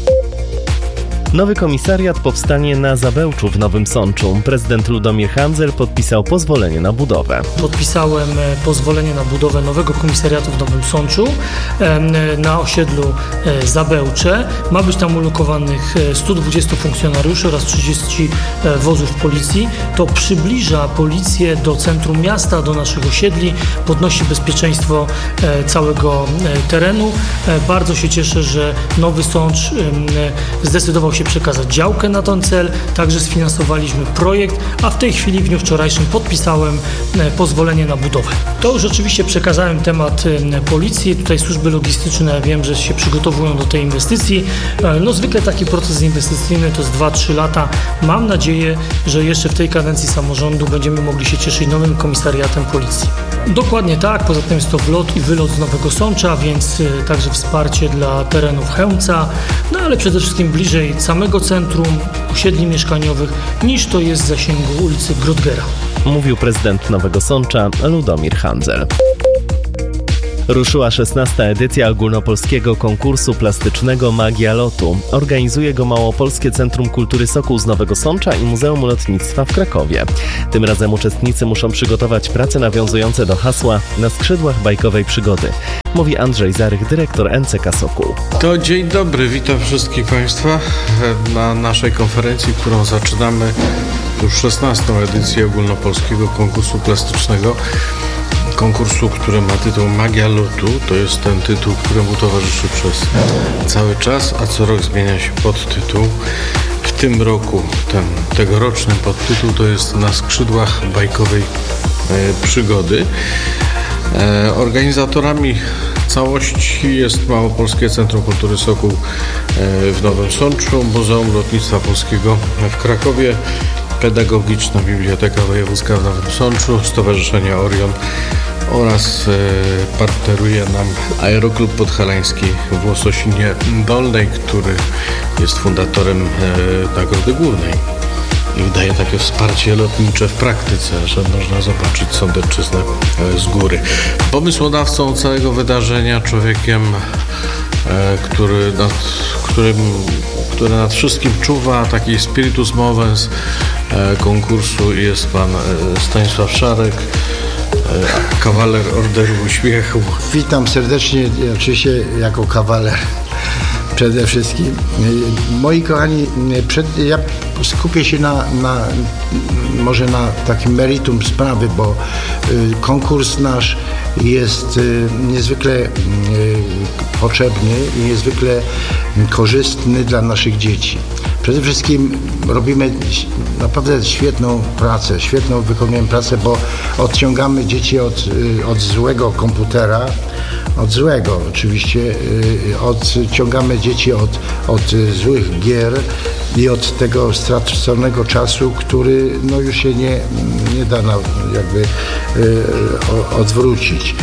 Nowy komisariat powstanie na Zabełczu w Nowym Sączu. Prezydent Ludomir Handzel podpisał pozwolenie na budowę. Podpisałem pozwolenie na budowę nowego komisariatu w Nowym Sączu na osiedlu Zabełcze. Ma być tam ulokowanych stu dwudziestu funkcjonariuszy oraz trzydziestu wozów policji. To przybliża policję do centrum miasta, do naszych osiedli, podnosi bezpieczeństwo całego terenu. Bardzo się cieszę, że Nowy Sącz zdecydował się się przekazać działkę na ten cel, także sfinansowaliśmy projekt, a w tej chwili w dniu wczorajszym podpisałem pozwolenie na budowę. To już oczywiście przekazałem temat policji, tutaj służby logistyczne, wiem, że się przygotowują do tej inwestycji. No zwykle taki proces inwestycyjny to jest dwa trzy lata. Mam nadzieję, że jeszcze w tej kadencji samorządu będziemy mogli się cieszyć nowym komisariatem policji. Dokładnie tak, poza tym jest to wlot i wylot z Nowego Sącza, więc także wsparcie dla terenów Chełmca, no ale przede wszystkim bliżej samego centrum, osiedli mieszkaniowych, niż to jest w zasięgu ulicy Grudgera. Mówił prezydent Nowego Sącza Ludomir Handzel. Ruszyła szesnasta edycja ogólnopolskiego konkursu plastycznego Magia Lotu. Organizuje go Małopolskie Centrum Kultury Sokół z Nowego Sącza i Muzeum Lotnictwa w Krakowie. Tym razem uczestnicy muszą przygotować prace nawiązujące do hasła Na skrzydłach bajkowej przygody. Mówi Andrzej Zarych, dyrektor N C K Sokół. To dzień dobry, witam wszystkich Państwa na naszej konferencji, którą zaczynamy już szesnastą edycję ogólnopolskiego konkursu plastycznego. Konkursu, który ma tytuł Magia Lotu. To jest ten tytuł, któremu towarzyszy przez cały czas, a co rok zmienia się podtytuł. W tym roku ten tegoroczny podtytuł to jest Na skrzydłach bajkowej e, przygody. E, organizatorami całości jest Małopolskie Centrum Kultury Sokół e, w Nowym Sączu, Muzeum Lotnictwa Polskiego w Krakowie, Pedagogiczna Biblioteka Wojewódzka w Nowym Sączu, Stowarzyszenie Orion oraz e, partneruje nam Aeroklub Podhalański w Łososinie Dolnej, który jest fundatorem e, Nagrody Głównej i daje takie wsparcie lotnicze w praktyce, że można zobaczyć Sądecczyznę e, z góry. Pomysłodawcą całego wydarzenia, człowiekiem, e, który nad, którym, który nad wszystkim czuwa, taki spiritus movens e, konkursu, jest pan e, Stanisław Szarek, kawaler Orderu Uśmiechu. Witam serdecznie, oczywiście jako kawaler przede wszystkim. Moi kochani, przed, ja skupię się na, na może na takim meritum sprawy, bo konkurs nasz jest niezwykle potrzebny i niezwykle korzystny dla naszych dzieci. Przede wszystkim robimy naprawdę świetną pracę, świetną wykonujemy pracę, bo odciągamy dzieci od, od złego komputera, od złego oczywiście, odciągamy dzieci od, od złych gier i od tego straconego czasu, który no, już się nie, nie da na, jakby odwrócić.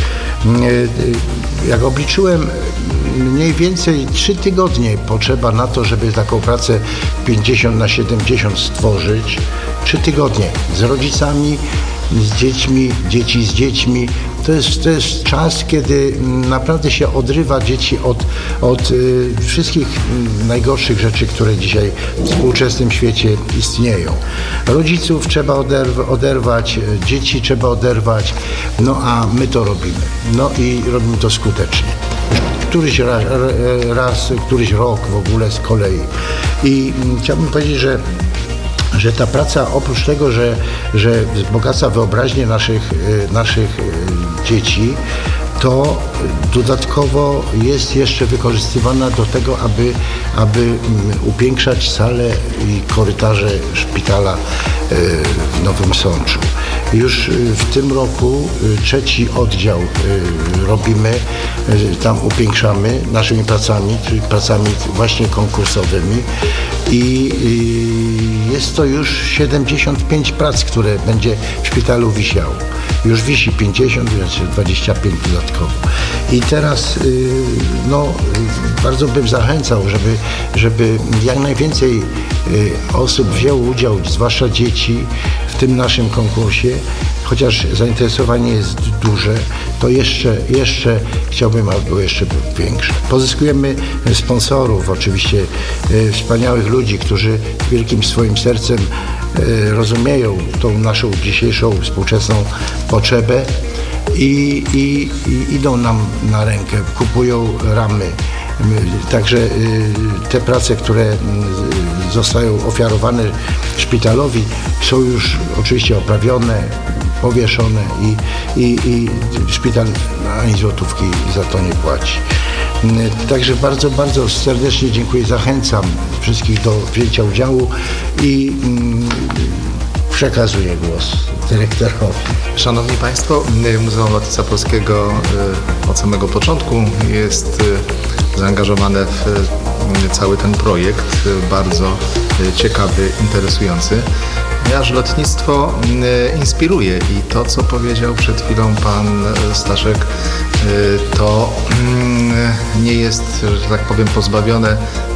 Jak obliczyłem, mniej więcej trzy tygodnie potrzeba na to, żeby taką pracę pięćdziesiąt na siedemdziesiąt stworzyć. Trzy tygodnie z rodzicami, z dziećmi, dzieci z dziećmi. To jest, to jest czas, kiedy naprawdę się odrywa dzieci od, od y, wszystkich najgorszych rzeczy, które dzisiaj w współczesnym świecie istnieją. Rodziców trzeba oderw- oderwać, dzieci trzeba oderwać, no a my to robimy. No i robimy to skutecznie. Któryś raz, raz któryś rok w ogóle z kolei. I chciałbym powiedzieć, że że ta praca oprócz tego, że, że wzbogaca wyobraźnię naszych, naszych dzieci, to dodatkowo jest jeszcze wykorzystywana do tego, aby, aby upiększać salę i korytarze szpitala w Nowym Sączu. Już w tym roku trzeci oddział robimy, tam upiększamy naszymi pracami, czyli pracami właśnie konkursowymi i jest to już siedemdziesiąt pięć prac, które będzie w szpitalu wisiało. Już wisi pięćdziesiąt, dwadzieścia pięć dodatkowo. I teraz no, bardzo bym zachęcał, żeby, żeby jak najwięcej osób wzięło udział, zwłaszcza dzieci, w tym naszym konkursie. Chociaż zainteresowanie jest duże, to jeszcze, jeszcze chciałbym, aby było jeszcze większe. Pozyskujemy sponsorów, oczywiście e, wspaniałych ludzi, którzy wielkim swoim sercem e, rozumieją tą naszą dzisiejszą współczesną potrzebę i, i, i idą nam na rękę, kupują ramy. Także te prace, które zostają ofiarowane szpitalowi, są już oczywiście oprawione, powieszone i, i, i szpital ani złotówki za to nie płaci. Także bardzo, bardzo serdecznie dziękuję, zachęcam wszystkich do wzięcia udziału i mm, przekazuję głos dyrektorowi. Szanowni Państwo, Muzeum Lotnictwa Polskiego od samego początku jest zaangażowane w cały ten projekt, bardzo ciekawy, interesujący, ponieważ lotnictwo inspiruje i to, co powiedział przed chwilą pan Staszek, to nie jest, że tak powiem, pozbawione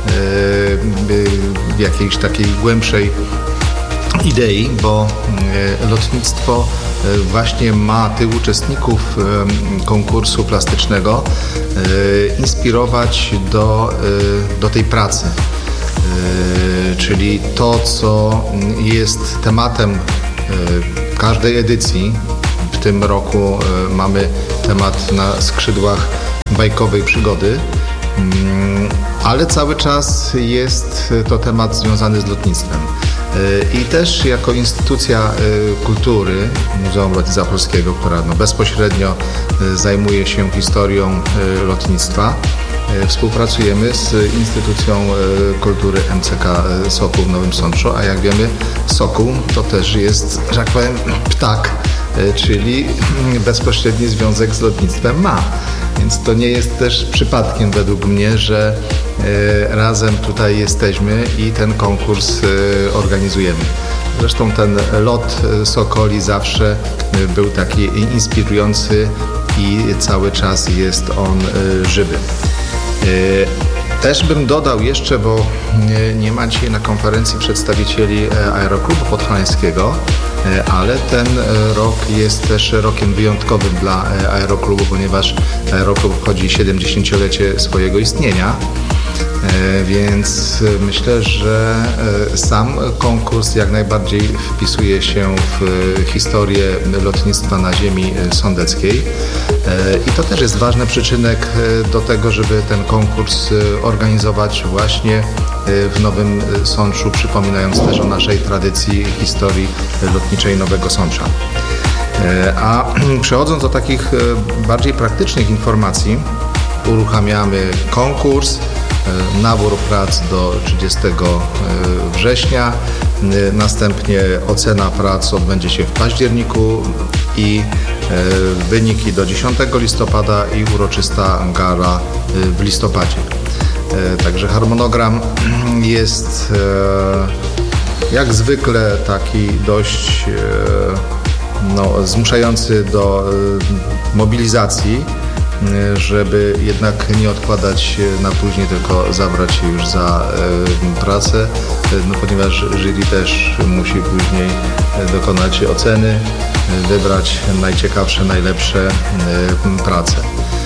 jakiejś takiej głębszej idei, bo lotnictwo właśnie ma tych uczestników konkursu plastycznego inspirować do, do tej pracy. Czyli to, co jest tematem każdej edycji. W tym roku mamy temat na skrzydłach bajkowej przygody, ale cały czas jest to temat związany z lotnictwem. I też jako instytucja kultury Muzeum Lotnictwa Polskiego, która no bezpośrednio zajmuje się historią lotnictwa, współpracujemy z instytucją kultury M C K Sokół w Nowym Sączu, a jak wiemy, Sokół to też jest, że tak powiem, ptak, czyli bezpośredni związek z lotnictwem ma. Więc to nie jest też przypadkiem według mnie, że razem tutaj jesteśmy i ten konkurs organizujemy. Zresztą ten lot Sokoli zawsze był taki inspirujący i cały czas jest on żywy. Też bym dodał jeszcze, bo nie ma dzisiaj na konferencji przedstawicieli Aeroklubu Podhalańskiego, ale ten rok jest też rokiem wyjątkowym dla Aeroklubu, ponieważ Aeroklub obchodzi siedemdziesięciolecie swojego istnienia. Więc myślę, że sam konkurs jak najbardziej wpisuje się w historię lotnictwa na ziemi sądeckiej i to też jest ważny przyczynek do tego, żeby ten konkurs organizować właśnie w Nowym Sączu, przypominając też o naszej tradycji historii lotniczej Nowego Sącza. A przechodząc do takich bardziej praktycznych informacji, uruchamiamy konkurs, nabór prac do trzydziestego września, następnie ocena prac odbędzie się w październiku i wyniki do dziesiątego listopada i uroczysta gala w listopadzie. Także harmonogram jest jak zwykle taki dość no, zmuszający do mobilizacji, żeby jednak nie odkładać na później, tylko zabrać się już za e, pracę, no, ponieważ jury też musi później dokonać oceny, wybrać najciekawsze, najlepsze e, prace.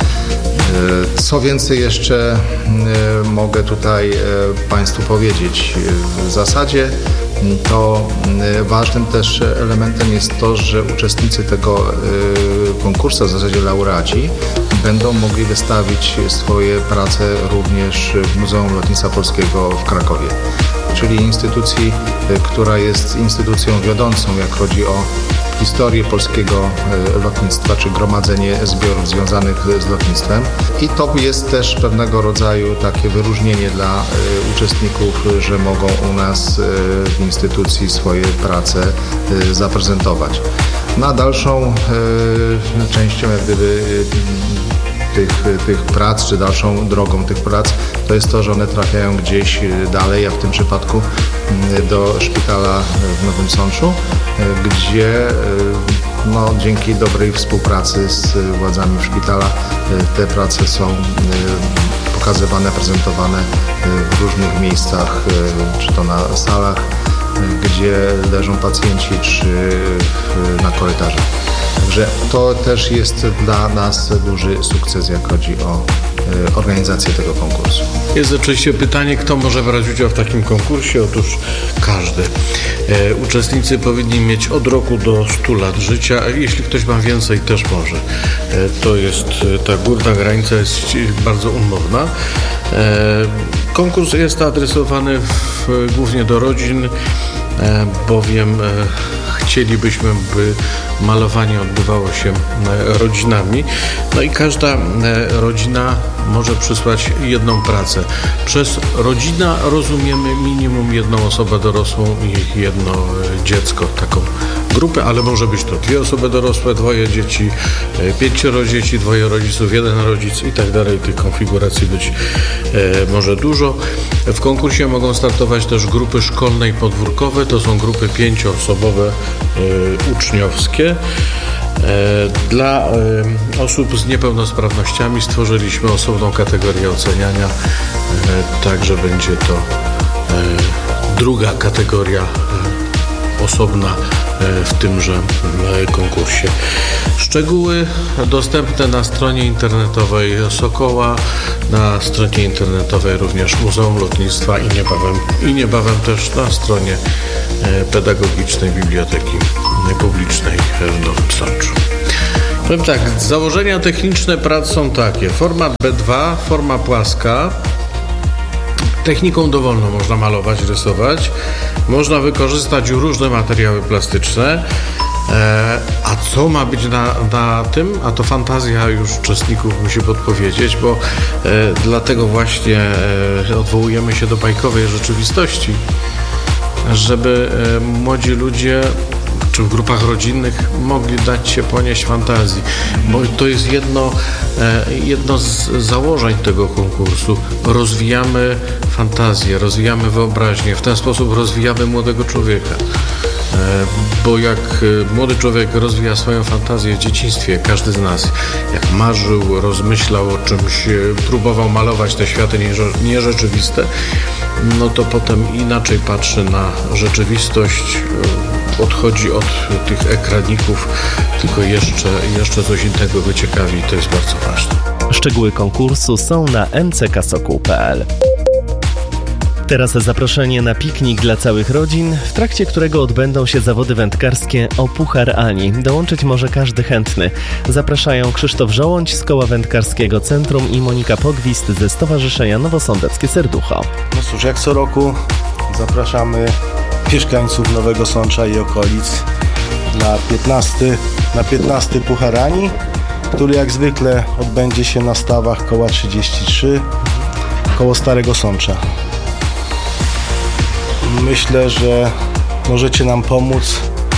E, co więcej jeszcze e, mogę tutaj e, Państwu powiedzieć? W zasadzie to ważnym też elementem jest to, że uczestnicy tego konkursu, w zasadzie laureaci, będą mogli wystawić swoje prace również w Muzeum Lotnictwa Polskiego w Krakowie, czyli instytucji, która jest instytucją wiodącą, jak chodzi o historię polskiego lotnictwa, czy gromadzenie zbiorów związanych z lotnictwem. I to jest też pewnego rodzaju takie wyróżnienie dla uczestników, że mogą u nas w instytucji swoje prace zaprezentować. Na dalszą częścią jak gdyby Tych, tych prac, czy dalszą drogą tych prac, to jest to, że one trafiają gdzieś dalej, a w tym przypadku do szpitala w Nowym Sączu, gdzie no, dzięki dobrej współpracy z władzami szpitala te prace są pokazywane, prezentowane w różnych miejscach, czy to na salach, gdzie leżą pacjenci, czy na korytarzach. Także to też jest dla nas duży sukces, jak chodzi o organizację tego konkursu. Jest oczywiście pytanie, kto może brać udział w takim konkursie? Otóż każdy. E, uczestnicy powinni mieć od roku do stu lat życia, a jeśli ktoś ma więcej, też może. E, to jest, ta górna granica jest bardzo umowna. E, konkurs jest adresowany w, głównie do rodzin, e, bowiem e, chcielibyśmy, by malowanie odbywało się rodzinami. No i każda rodzina może przysłać jedną pracę. Przez rodzina rozumiemy minimum jedną osobę dorosłą i jedno dziecko, taką grupę, ale może być to dwie osoby dorosłe, dwoje dzieci, pięcioro dzieci, dwoje rodziców, jeden rodzic i tak dalej. Tych konfiguracji być e, może dużo. W konkursie mogą startować też grupy szkolne i podwórkowe. To są grupy pięcioosobowe e, uczniowskie. E, dla e, osób z niepełnosprawnościami stworzyliśmy osobną kategorię oceniania, e, także będzie to e, druga kategoria e, osobna w tymże konkursie. Szczegóły dostępne na stronie internetowej Sokoła, na stronie internetowej również Muzeum Lotnictwa i niebawem, i niebawem też na stronie Pedagogicznej Biblioteki Publicznej w Nowym Sączu. Powiem tak, założenia techniczne prac są takie. Format B dwa, forma płaska. Techniką dowolną można malować, rysować. Można wykorzystać różne materiały plastyczne. E, a co ma być na, na tym? A to fantazja już uczestników musi podpowiedzieć, bo e, dlatego właśnie e, odwołujemy się do bajkowej rzeczywistości, żeby e, młodzi ludzie czy w grupach rodzinnych mogli dać się ponieść fantazji, bo to jest jedno, jedno z założeń tego konkursu. Rozwijamy fantazję, rozwijamy wyobraźnię, w ten sposób rozwijamy młodego człowieka. Bo jak młody człowiek rozwija swoją fantazję w dzieciństwie, każdy z nas, jak marzył, rozmyślał o czymś, próbował malować te światy nierzeczywiste, no to potem inaczej patrzy na rzeczywistość, odchodzi od tych ekraników, tylko jeszcze, jeszcze coś innego go ciekawi, to jest bardzo ważne. Szczegóły konkursu są na n c k sokół kropka p l. Teraz zaproszenie na piknik dla całych rodzin, w trakcie którego odbędą się zawody wędkarskie o Puchar Ani. Dołączyć może każdy chętny. Zapraszają Krzysztof Żołądź z Koła Wędkarskiego Centrum i Monika Pogwist ze Stowarzyszenia Nowosądeckie Serducho. No cóż, jak co roku zapraszamy mieszkańców Nowego Sącza i okolic na piętnasty, na piętnasty Puchar Ani, który jak zwykle odbędzie się na stawach koła trzydzieści trzy, koło Starego Sącza. Myślę, że możecie nam pomóc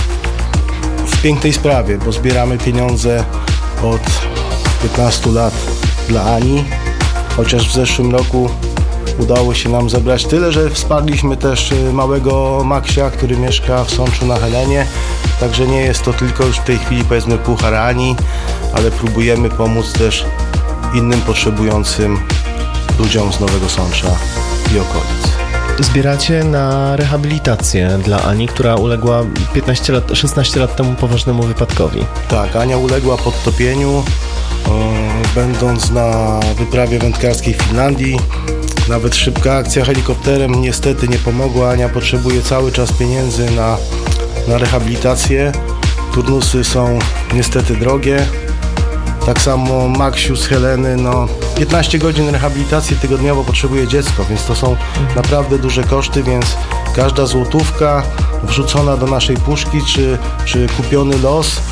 w pięknej sprawie, bo zbieramy pieniądze od piętnastu lat dla Ani, chociaż w zeszłym roku udało się nam zebrać tyle, że wsparliśmy też małego Maksia, który mieszka w Sączu na Helenie, także nie jest to tylko już w tej chwili powiedzmy Puchar Ani, ale próbujemy pomóc też innym potrzebującym ludziom z Nowego Sącza i okolic. Zbieracie na rehabilitację dla Ani, która uległa piętnaście lat, szesnaście lat temu poważnemu wypadkowi. Tak, Ania uległa podtopieniu, yy, będąc na wyprawie wędkarskiej w Finlandii. Nawet szybka akcja helikopterem niestety nie pomogła. Ania potrzebuje cały czas pieniędzy na, na rehabilitację. Turnusy są niestety drogie. Tak samo Maksiu z Heleny, no piętnaście godzin rehabilitacji tygodniowo potrzebuje dziecko, więc to są naprawdę duże koszty, więc każda złotówka wrzucona do naszej puszki, czy, czy kupiony los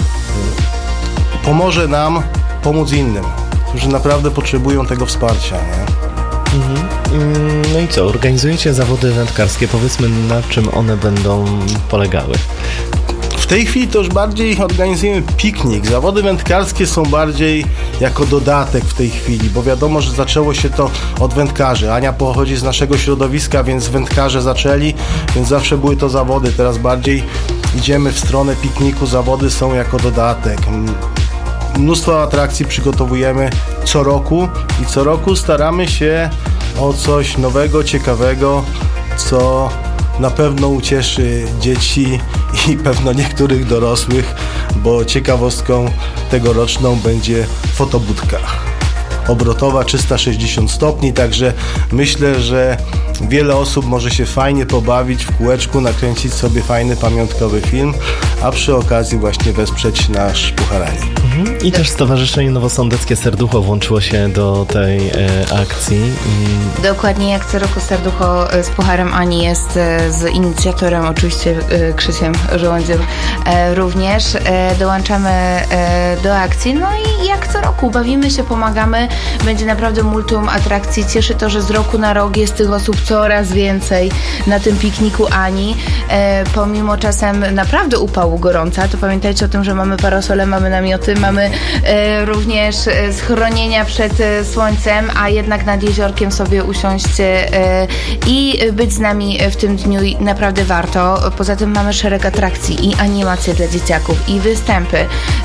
pomoże nam pomóc innym, którzy naprawdę potrzebują tego wsparcia, nie? Mhm. No i co, organizujecie zawody wędkarskie, powiedzmy na czym one będą polegały? W tej chwili to już bardziej organizujemy piknik. Zawody wędkarskie są bardziej jako dodatek w tej chwili, bo wiadomo, że zaczęło się to od wędkarzy. Ania pochodzi z naszego środowiska, więc wędkarze zaczęli, więc zawsze były to zawody. Teraz bardziej idziemy w stronę pikniku, zawody są jako dodatek. Mnóstwo atrakcji przygotowujemy co roku i co roku staramy się o coś nowego, ciekawego, co na pewno ucieszy dzieci i pewno niektórych dorosłych, bo ciekawostką tegoroczną będzie fotobudka obrotowa trzysta sześćdziesiąt stopni, także myślę, że wiele osób może się fajnie pobawić w kółeczku, nakręcić sobie fajny pamiątkowy film, a przy okazji właśnie wesprzeć nasz Puchar Ani. Mhm. I też Stowarzyszenie Nowosądeckie Serducho włączyło się do tej e, akcji. I... Dokładnie jak co roku Serducho z Pucharem Ani jest e, z inicjatorem, oczywiście e, Krzysiem Żołędziem e, również. E, dołączamy e, do akcji. No i jak co roku bawimy się, pomagamy. Będzie naprawdę multum atrakcji. Cieszy to, że z roku na rok jest tych osób coraz więcej na tym pikniku Ani. E, pomimo czasem naprawdę upału gorąca, to pamiętajcie o tym, że mamy parasole, mamy namioty, mamy e, również e, schronienia przed e, słońcem, a jednak nad jeziorkiem sobie usiąść e, i być z nami w tym dniu naprawdę warto. Poza tym mamy szereg atrakcji i animacje dla dzieciaków, i występy,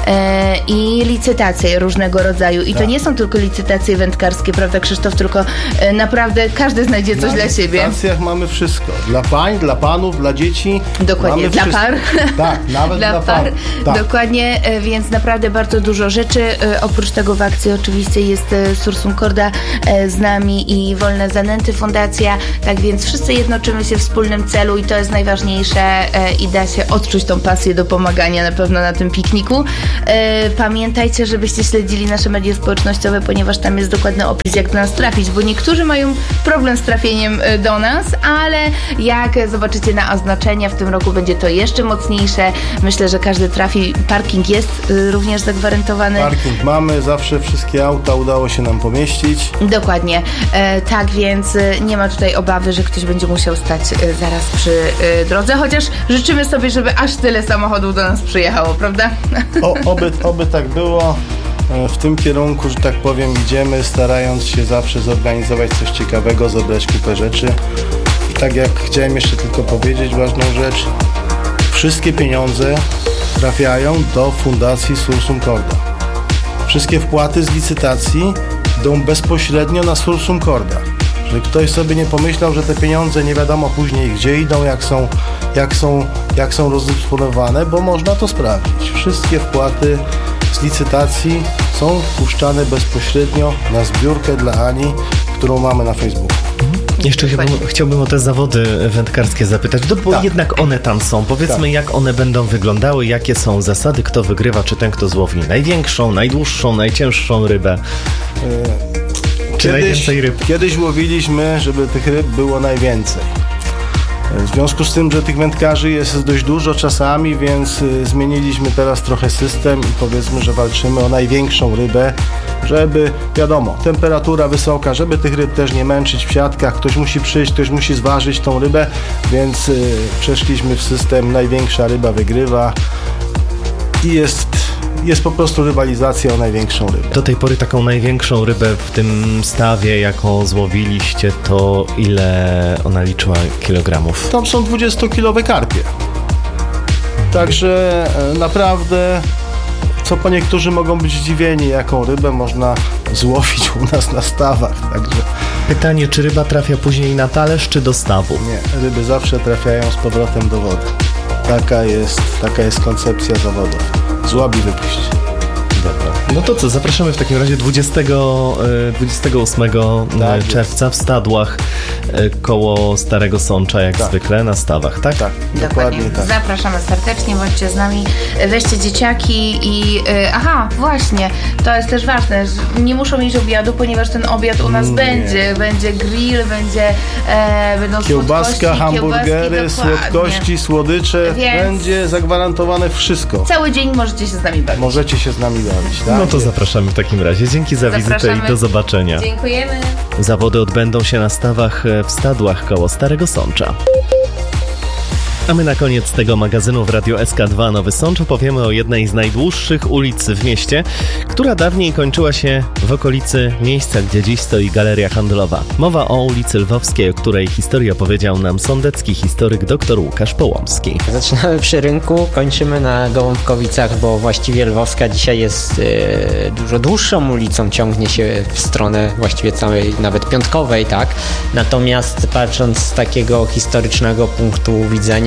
e, i licytacje różnego rodzaju. I to nie są tylko licytacje wędkarskie, prawda Krzysztof, tylko e, naprawdę każdy znajdzie coś na dla siebie. W licytacjach mamy wszystko. Dla pań, dla panów, dla dzieci. Dokładnie, mamy dla wszystko. par. Tak, nawet dla, dla par. Tak. Dokładnie, e, więc naprawdę bardzo dużo rzeczy. E, oprócz tego w akcji oczywiście jest e, Sursum Corda e, z nami i Wolne Zanęty Fundacja. Tak więc wszyscy jednoczymy się w wspólnym celu i to jest najważniejsze e, i da się odczuć tą pasję do pomagania na pewno na tym pikniku. E, pamiętajcie, żebyście śledzili nasze media społecznościowe, ponieważ tam jest dokładny opis, jak do nas trafić, bo niektórzy mają problem z trafieniem do nas, ale jak zobaczycie na oznaczenia, w tym roku będzie to jeszcze mocniejsze. Myślę, że każdy trafi. Parking jest y, również zagwarantowany. Parking mamy, zawsze wszystkie auta udało się nam pomieścić. Dokładnie. E, tak więc y, nie ma tutaj obawy, że ktoś będzie musiał stać y, zaraz przy y, drodze, chociaż życzymy sobie, żeby aż tyle samochodów do nas przyjechało, prawda? O, oby, oby tak było. W tym kierunku, że tak powiem, idziemy, starając się zawsze zorganizować coś ciekawego, zebrać kupę rzeczy. I tak jak chciałem jeszcze tylko powiedzieć ważną rzecz, wszystkie pieniądze trafiają do Fundacji Sursum Corda. Wszystkie wpłaty z licytacji idą bezpośrednio na Sursum Corda. Żeby ktoś sobie nie pomyślał, że te pieniądze nie wiadomo później gdzie idą, jak są, jak są, jak są rozdysponowane, bo można to sprawdzić. Wszystkie wpłaty z licytacji są wpuszczane bezpośrednio na zbiórkę dla Ani, którą mamy na Facebooku. Jeszcze chciałbym, chciałbym o te zawody wędkarskie zapytać, no bo tak. jednak one tam są. Powiedzmy, tak. jak one będą wyglądały, jakie są zasady, kto wygrywa, czy ten, kto złowi największą, najdłuższą, najcięższą rybę. Yy, czy kiedyś, najwięcej ryb? Kiedyś łowiliśmy, żeby tych ryb było najwięcej. W związku z tym, że tych wędkarzy jest dość dużo czasami, więc y, zmieniliśmy teraz trochę system i powiedzmy, że walczymy o największą rybę, żeby, wiadomo, temperatura wysoka, żeby tych ryb też nie męczyć w siatkach, ktoś musi przyjść, ktoś musi zważyć tą rybę, więc y, przeszliśmy w system największa ryba wygrywa i jest... Jest po prostu rywalizacja o największą rybę. Do tej pory taką największą rybę w tym stawie, jaką złowiliście, to ile ona liczyła kilogramów? Tam są dwudziestokilowe karpie. Także naprawdę, co po niektórzy mogą być zdziwieni, jaką rybę można złowić u nas na stawach. Także... Pytanie, czy ryba trafia później na talerz, czy do stawu? Nie, ryby zawsze trafiają z powrotem do wody. Taka jest, taka jest koncepcja zawodów. Złabi wypuść. Dobra. No to co, zapraszamy w takim razie dwudziestego, dwudziestego ósmego tak czerwca jest. w Stadłach koło Starego Sącza, jak tak. zwykle, na stawach, tak? Tak, dokładnie. dokładnie tak. Zapraszamy serdecznie, bądźcie z nami, weźcie dzieciaki i aha, właśnie, to jest też ważne, nie muszą mieć obiadu, ponieważ ten obiad u nas nie. będzie, będzie grill, będzie e, będą kiełbaska, hamburgery, słodkości, słodycze, więc będzie zagwarantowane wszystko. Cały dzień możecie się z nami bawić. Możecie się z nami bawić, tak? No to zapraszamy w takim razie. Dzięki za Zapraszamy. wizytę i do zobaczenia. Dziękujemy. Zawody odbędą się na stawach w Stadłach koło Starego Sącza. A my na koniec tego magazynu w Radio S K dwa Nowy Sącz opowiemy o jednej z najdłuższych ulic w mieście, która dawniej kończyła się w okolicy miejsca, gdzie dziś stoi galeria handlowa. Mowa o ulicy Lwowskiej, o której historię opowiedział nam sądecki historyk dr Łukasz Połomski. Zaczynamy przy rynku, kończymy na Gołąbkowicach, bo właściwie Lwowska dzisiaj jest e, dużo dłuższą ulicą, ciągnie się w stronę właściwie całej, nawet piątkowej, tak? Natomiast patrząc z takiego historycznego punktu widzenia,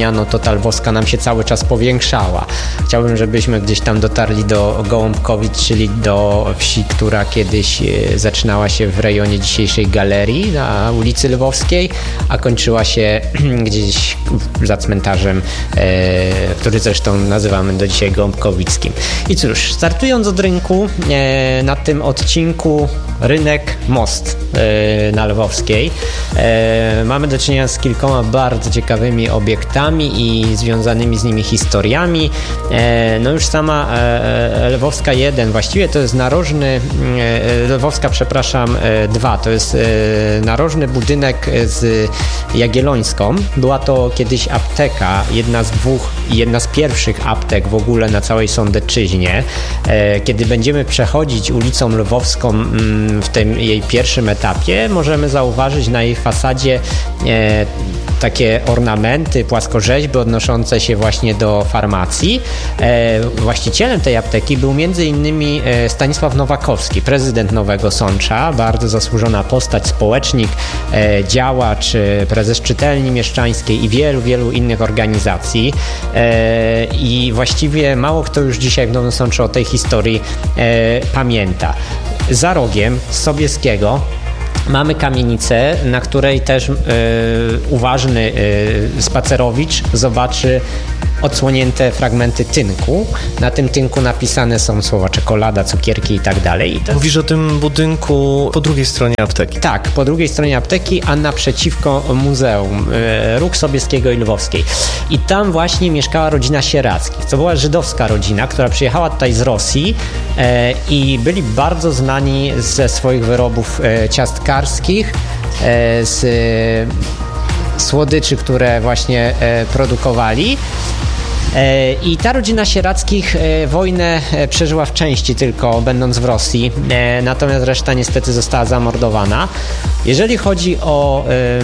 dnia, no to ta Lwowska nam się cały czas powiększała. Chciałbym, żebyśmy gdzieś tam dotarli do Gołąbkowic, czyli do wsi, która kiedyś zaczynała się w rejonie dzisiejszej galerii na ulicy Lwowskiej, a kończyła się gdzieś za cmentarzem, e, który zresztą nazywamy do dzisiaj Gołąbkowickim. I cóż, startując od rynku, e, na tym odcinku rynek, most e, na Lwowskiej, e, mamy do czynienia z kilkoma bardzo ciekawymi obiektami i związanymi z nimi historiami. E, no już sama e, Lwowska jeden, właściwie to jest narożny, e, Lwowska, przepraszam, e, dwa, to jest e, narożny budynek z Jagiellońską. Była to kiedyś apteka, jedna z dwóch, jedna z pierwszych aptek w ogóle na całej Sądecczyźnie. E, kiedy będziemy przechodzić ulicą Lwowską m, w tym jej pierwszym etapie, możemy zauważyć na jej fasadzie e, takie ornamenty, płaskorzeźby odnoszące się właśnie do farmacji. E, właścicielem tej apteki był między innymi e, Stanisław Nowakowski, prezydent Nowego Sącza, bardzo zasłużona postać, społecznik, e, działacz, e, prezes Czytelni Mieszczańskiej i wielu, wielu innych organizacji. E, I właściwie mało kto już dzisiaj w Nowym Sączu o tej historii e, pamięta. Za rogiem z Sobieskiego mamy kamienicę, na której też e, uważny e, spacerowicz zobaczy odsłonięte fragmenty tynku. Na tym tynku napisane są słowa czekolada, cukierki i tak dalej. Mówisz o tym budynku po drugiej stronie apteki. Tak, po drugiej stronie apteki, a naprzeciwko muzeum e, Róg Sobieskiego i Lwowskiej. I tam właśnie mieszkała rodzina Sierackich. To była żydowska rodzina, która przyjechała tutaj z Rosji e, i byli bardzo znani ze swoich wyrobów e, ciastkarskich, e, z e, słodyczy, które właśnie e, produkowali. I ta rodzina Sierackich wojnę przeżyła w części tylko, będąc w Rosji, natomiast reszta niestety została zamordowana. Jeżeli chodzi o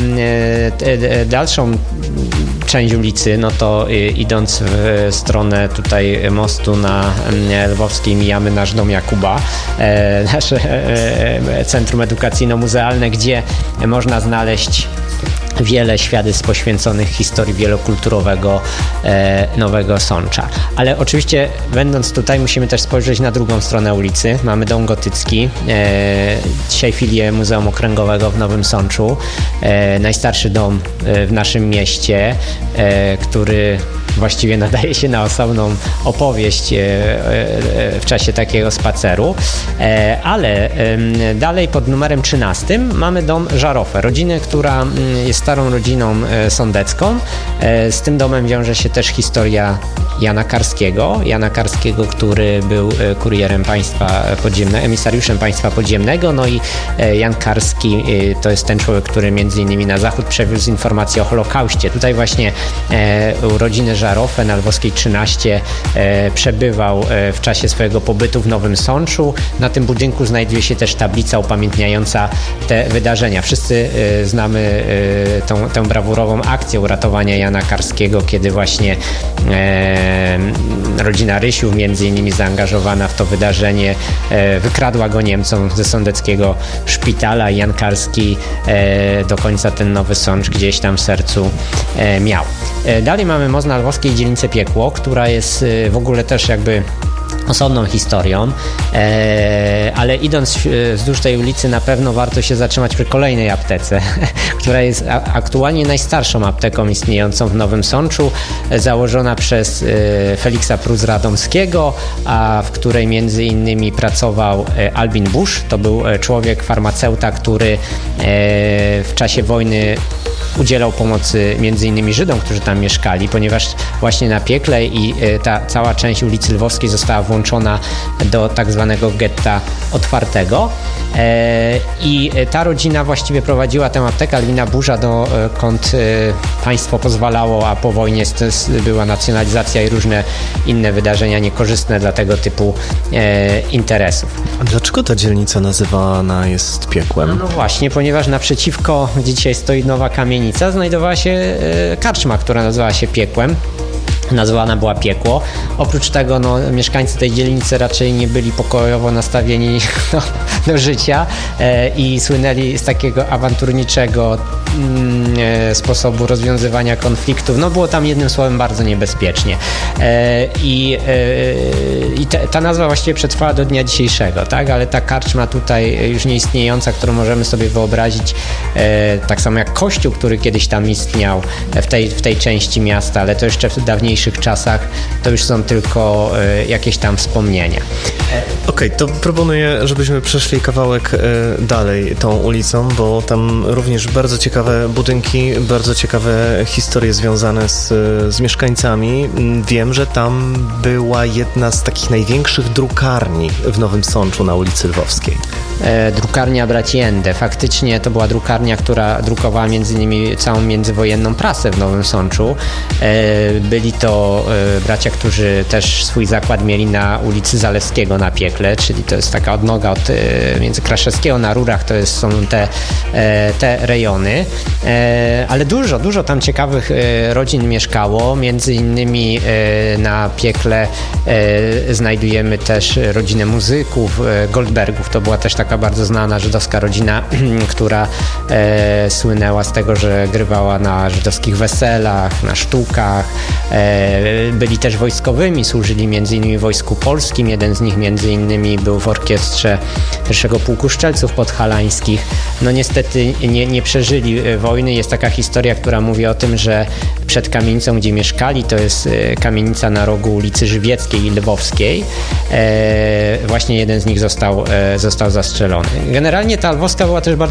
dalszą część ulicy, no to idąc w stronę tutaj mostu na Lwowskiej mijamy nasz dom Jakuba, nasze centrum edukacyjno-muzealne, gdzie można znaleźć wiele świadectw poświęconych historii wielokulturowego e, Nowego Sącza. Ale oczywiście, będąc tutaj, musimy też spojrzeć na drugą stronę ulicy. Mamy dom gotycki, e, dzisiaj filię Muzeum Okręgowego w Nowym Sączu. E, najstarszy dom e, w naszym mieście, e, który właściwie nadaje się na osobną opowieść e, e, w czasie takiego spaceru. E, ale e, dalej pod numerem trzynastym mamy dom Żarofę, rodzinę, która jest starą rodziną sądecką. Z tym domem wiąże się też historia Jana Karskiego. Jana Karskiego, który był kurierem państwa podziemnego, emisariuszem państwa podziemnego. No i Jan Karski to jest ten człowiek, który między innymi na zachód przewiózł informacje o Holokauście. Tutaj właśnie u rodziny Żarofę na Lwowskiej trzynaście przebywał w czasie swojego pobytu w Nowym Sączu. Na tym budynku znajduje się też tablica upamiętniająca te wydarzenia. Wszyscy znamy Tą, tę brawurową akcję uratowania Jana Karskiego, kiedy właśnie e, rodzina Rysiów, między innymi zaangażowana w to wydarzenie, e, wykradła go Niemcom ze sądeckiego szpitala i Jan Karski e, do końca ten Nowy Sącz gdzieś tam w sercu e, miał. E, dalej mamy most na Lwowskiej dzielnicę Piekło, która jest e, w ogóle też jakby osobną historią, e, ale idąc wzdłuż tej ulicy na pewno warto się zatrzymać przy kolejnej aptece, która jest a, aktualnie najstarszą apteką istniejącą w Nowym Sączu, e, założona przez e, Feliksa Prus-Radomskiego, a w której między innymi pracował e, Albin Busch. To był e, człowiek, farmaceuta, który e, w czasie wojny udzielał pomocy między innymi Żydom, którzy tam mieszkali, ponieważ właśnie na Piekle i ta cała część ulicy Lwowskiej została włączona do tak zwanego getta otwartego. I ta rodzina właściwie prowadziła tę aptekę Albina Buscha, dokąd państwo pozwalało, a po wojnie była nacjonalizacja i różne inne wydarzenia niekorzystne dla tego typu interesów. A dlaczego ta dzielnica nazywana jest Piekłem? No, no właśnie, ponieważ naprzeciwko, gdzie dzisiaj stoi nowa kamienica, znajdowała się karczma, która nazywała się Piekłem. nazwana była Piekło. Oprócz tego no, mieszkańcy tej dzielnicy raczej nie byli pokojowo nastawieni do, do życia e, i słynęli z takiego awanturniczego mm, e, sposobu rozwiązywania konfliktów. No było tam jednym słowem bardzo niebezpiecznie. E, I e, i te, ta nazwa właściwie przetrwała do dnia dzisiejszego, tak? Ale ta karczma tutaj już nieistniejąca, którą możemy sobie wyobrazić, e, tak samo jak kościół, który kiedyś tam istniał w tej, w tej części miasta, ale to jeszcze w dawniejszych czasach, to już są tylko e, jakieś tam wspomnienia. Okej, okay, to proponuję, żebyśmy przeszli kawałek e, dalej tą ulicą, bo tam również bardzo ciekawe budynki, bardzo ciekawe historie związane z, z mieszkańcami. Wiem, że tam była jedna z takich największych drukarni w Nowym Sączu na ulicy Lwowskiej. E, drukarnia Braci Ende. Faktycznie to była drukarnia, która drukowała między innymi całą międzywojenną prasę w Nowym Sączu. E, byli to e, bracia, którzy też swój zakład mieli na ulicy Zalewskiego na Piekle, czyli to jest taka odnoga od e, między Kraszewskiego na Rurach, to jest, są te, e, te rejony. E, ale dużo, dużo tam ciekawych e, rodzin mieszkało. Między innymi e, na Piekle e, znajdujemy też rodzinę muzyków, e, Goldbergów. To była też taka bardzo znana żydowska rodzina, która e, słynęła z tego, że grywała na żydowskich weselach, na sztukach. E, byli też wojskowymi, służyli między innymi w Wojsku Polskim. Jeden z nich między innymi był w orkiestrze pierwszego Pułku Szczelców Podhalańskich. No niestety nie, nie przeżyli wojny. Jest taka historia, która mówi o tym, że przed kamienicą, gdzie mieszkali, to jest kamienica na rogu ulicy Żywieckiej i Lwowskiej. E, właśnie jeden z nich został, e, został zastrzelony. Generalnie ta Lwowska była też bardzo